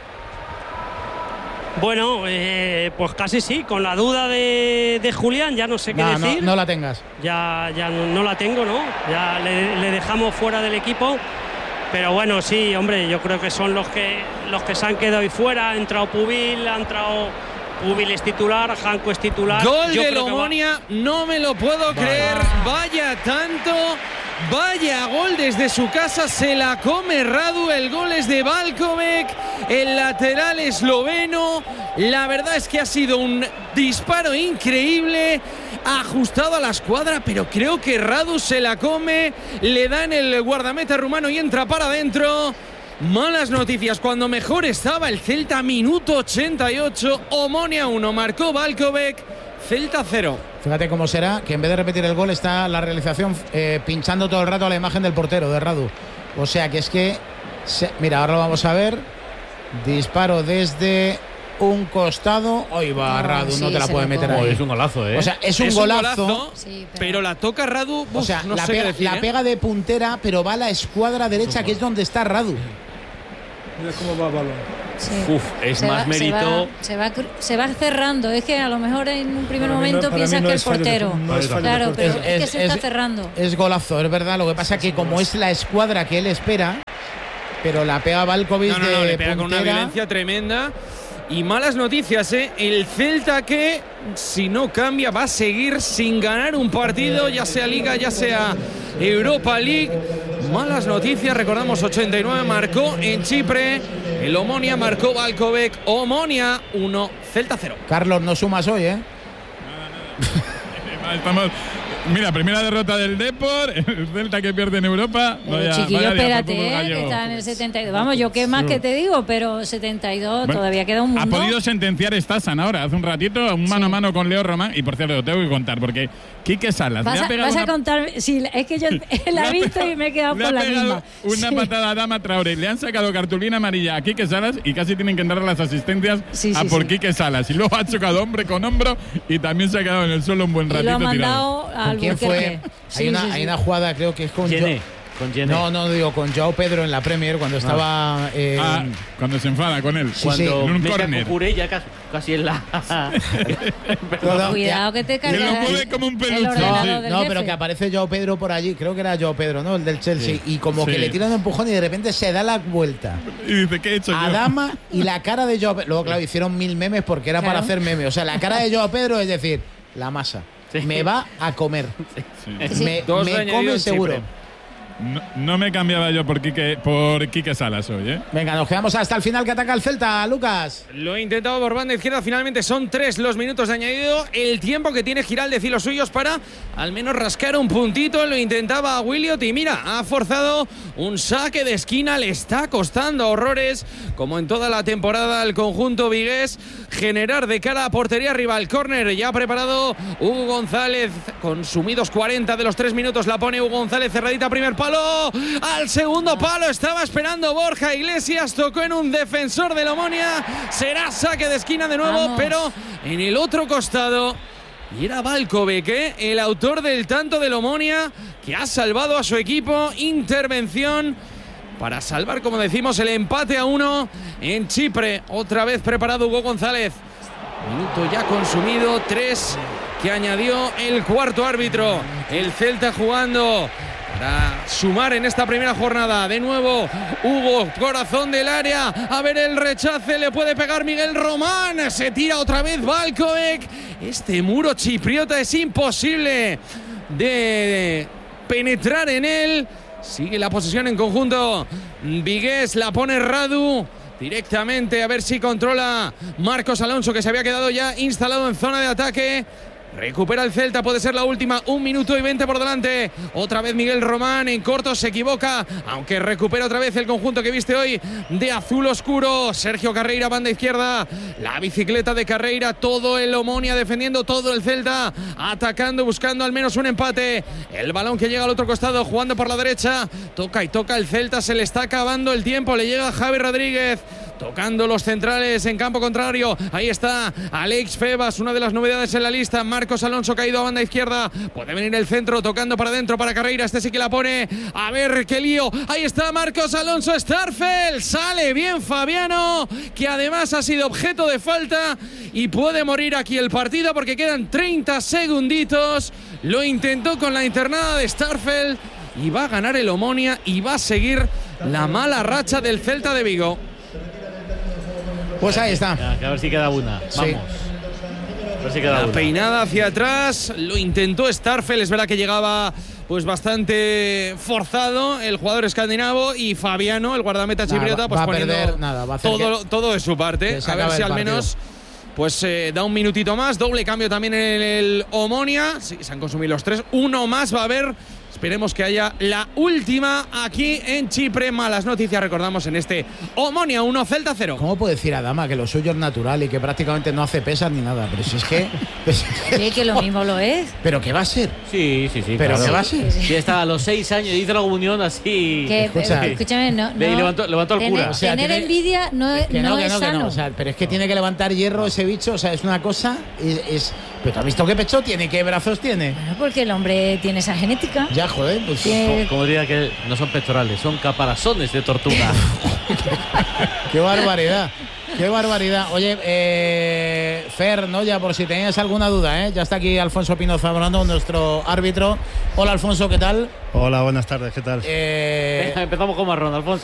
Bueno, eh, pues casi sí, con la duda de, de Julián, ya no sé qué no, decir. No, no la tengas. Ya, ya no, no la tengo, ¿no? Ya le, le dejamos fuera del equipo. Pero bueno, sí, hombre, yo creo que son los que los que se han quedado ahí fuera. Ha entrado Pubil, ha entrado Pubil es titular, Janko es titular. Gol yo de Omonia, no me lo puedo creer. Vaya tanto Vaya gol desde su casa, se la come Radu. El gol es de Valkovic, el lateral esloveno. La verdad es que ha sido un disparo increíble, ajustado a la escuadra, pero creo que Radu se la come, le da en el guardameta rumano y entra para adentro. Malas noticias, cuando mejor estaba el Celta, minuto ochenta y ocho, Omonia uno, marcó Valkovic, Celta cero. Fíjate cómo será que en vez de repetir el gol está la realización eh, pinchando todo el rato a la imagen del portero, de Radu. O sea que es que, se, mira, ahora lo vamos a ver. Disparo desde un costado. Hoy va no, Radu, sí, no te la puedes meter ahí. Oh, es un golazo, ¿eh? O sea, es un es golazo. Un golazo sí, pero... pero la toca Radu. Uf, o sea, no la, sé pega, decir, la ¿eh? pega de puntera, pero va a la escuadra derecha, que es donde está Radu. Mira cómo va el balón. Sí. Uf, es se más va, mérito. Se va, se, va, se va cerrando. Es que a lo mejor en un primer para momento no, piensas no que el portero. De, no es claro, pero es, es que se es, está cerrando. Es golazo, es verdad. Lo que pasa es que como es la escuadra que él espera, pero la pega Valkovic no, no, de no, le pega puntera. Con una violencia tremenda. Y malas noticias, ¿eh? El Celta que, si no cambia, va a seguir sin ganar un partido, ya sea Liga, ya sea Europa League. Malas noticias, recordamos, ochenta y nueve marcó en Chipre. El Omonia marcó Valkovic. Omonia uno, Celta cero. Carlos, no sumas hoy, ¿eh? Estamos... Mira, primera derrota del Depor, el Celta que pierde en Europa. Vaya, chiquillo, vaya espérate, día, eh, que está en el setenta y dos. Vamos, yo qué más que te digo, pero setenta y dos, bueno, todavía queda un mundo. Ha podido sentenciar Stasan ahora, hace un ratito, un mano sí. a mano con Leo Román. Y por cierto, lo tengo que contar, porque Quique Salas vas le ha pegado. A, vas una... a contar, sí, es que yo la he visto y me he quedado por la misma. Una sí. patada a Dama Traoré, le han sacado cartulina amarilla a Quique Salas y casi tienen que entrar las asistencias sí, sí, a por sí. Quique Salas. Y luego ha chocado hombre con hombro y también se ha quedado en el suelo un buen ratito. Y lo ha mandado tirado. al ¿Quién fue? Sí, hay, una, sí, sí. hay una jugada, creo que es con Jenny. Jo Con Jenny. No, no digo con Joao Pedro en la Premier cuando estaba. Eh, ah, cuando se enfada con él. Sí, cuando sí. en un córner. Ya casi, casi en la. Cuidado que te cargas. Que lo mueve como un peluche. No, sí. no pero que aparece Joao Pedro por allí. Creo que era Joao Pedro, ¿no? El del Chelsea. Sí. Y como sí. que le tiran un empujón y de repente se da la vuelta. Y dice, ¿qué he hecho a yo? Dama y la cara de Joao Pedro. Luego, claro, hicieron mil memes porque era claro. para hacer memes. O sea, la cara de Joao Pedro es decir, la masa. Sí. Me va a comer. Sí. Sí. Me, me come seguro. No, no me cambiaba yo por Quique, por Quique Salas hoy, ¿eh? Venga, nos quedamos hasta el final que ataca el Celta, Lucas. Lo he intentado por banda izquierda, finalmente son tres los minutos de añadido. El tiempo que tiene Giraldez y los suyos para al menos rascar un puntito. Lo intentaba Williot y mira, ha forzado un saque de esquina. Le está costando horrores, como en toda la temporada, al conjunto vigués generar de cara a portería rival. Córner ya preparado Hugo González, consumidos cuarenta de los tres minutos. La pone Hugo González, cerradita, primer palo. Al segundo palo estaba esperando Borja Iglesias, tocó en un defensor del Omonia. Será saque de esquina de nuevo, Vamos. pero en el otro costado. Y era Valkovic, ¿eh? El autor del tanto del Omonia, que ha salvado a su equipo. Intervención para salvar, como decimos, el empate a uno en Chipre. Otra vez preparado Hugo González. Minuto ya consumido, tres que añadió el cuarto árbitro. El Celta jugando para sumar en esta primera jornada. De nuevo Hugo, corazón del área, a ver el rechace, le puede pegar Miguel Román, se tira otra vez Valkovic. Este muro chipriota es imposible de penetrar en él. Sigue la posesión en conjunto vigués, la pone Radu directamente, a ver si controla Marcos Alonso, que se había quedado ya instalado en zona de ataque. Recupera el Celta, puede ser la última, un minuto y veinte por delante. Otra vez Miguel Román en corto, se equivoca, aunque recupera otra vez el conjunto que viste hoy de azul oscuro. Sergio Carreira, banda izquierda, la bicicleta de Carreira, todo el Omonia defendiendo, todo el Celta atacando, buscando al menos un empate. El balón que llega al otro costado, jugando por la derecha, toca y toca el Celta, se le está acabando el tiempo, le llega Javi Rodríguez. Tocando los centrales en campo contrario. Ahí está Alex Febas, una de las novedades en la lista. Marcos Alonso caído a banda izquierda. Puede venir el centro, tocando para adentro para Carreira. Este sí que la pone. A ver qué lío. Ahí está Marcos Alonso. Starfel. Sale bien Fabiano, que además ha sido objeto de falta. Y puede morir aquí el partido porque quedan treinta segunditos. Lo intentó con la internada de Starfel. Y va a ganar el Omonia. Y va a seguir la mala racha del Celta de Vigo. Pues ahí está. A ver si queda una. Vamos. Sí. A ver si queda la una. Peinada hacia atrás. Lo intentó Starfel. Es verdad que llegaba pues bastante forzado el jugador escandinavo, y Fabiano, el guardameta chipriota, pues va a poniendo perder, nada, va a hacer todo, que, todo de su parte. A ver si al menos pues eh, da un minutito más. Doble cambio también en el Omonia. Sí, se han consumido los tres. Uno más va a haber. Esperemos que haya la última aquí en Chipre. Malas noticias, recordamos, en este Omonia uno, Celta cero. ¿Cómo puede decir Adama que lo suyo es natural y que prácticamente no hace pesas ni nada? Pero si es que... Sí, que lo mismo lo es. ¿Pero qué va a ser? Sí, sí, sí. ¿Pero claro. qué va a ser? Sí, estaba a los seis años, hizo la comunión así. Que, Escucha, escúchame, no, no. Y levantó, levantó al tener, cura. O sea, tener tiene- envidia no, Que no, no, que es no, que sano. no. O sea, pero es que tiene que levantar hierro ese bicho. O sea, es una cosa... Es, es- ¿Pero tú has visto qué pecho tiene? ¿Qué brazos tiene? Bueno, porque el hombre tiene esa genética. Ya, joder, pues... Que- Como, como diría que no son pectorales, son caparazones de tortuga. ¡Qué barbaridad! ¡Qué barbaridad! Oye, eh, Fer, ¿no? Ya por si tenías alguna duda, ¿eh? Ya está aquí Alfonso Pino Zambrano, nuestro árbitro. Hola, Alfonso, ¿qué tal? Hola, buenas tardes, ¿qué tal? Eh, Empezamos con marrón, Alfonso.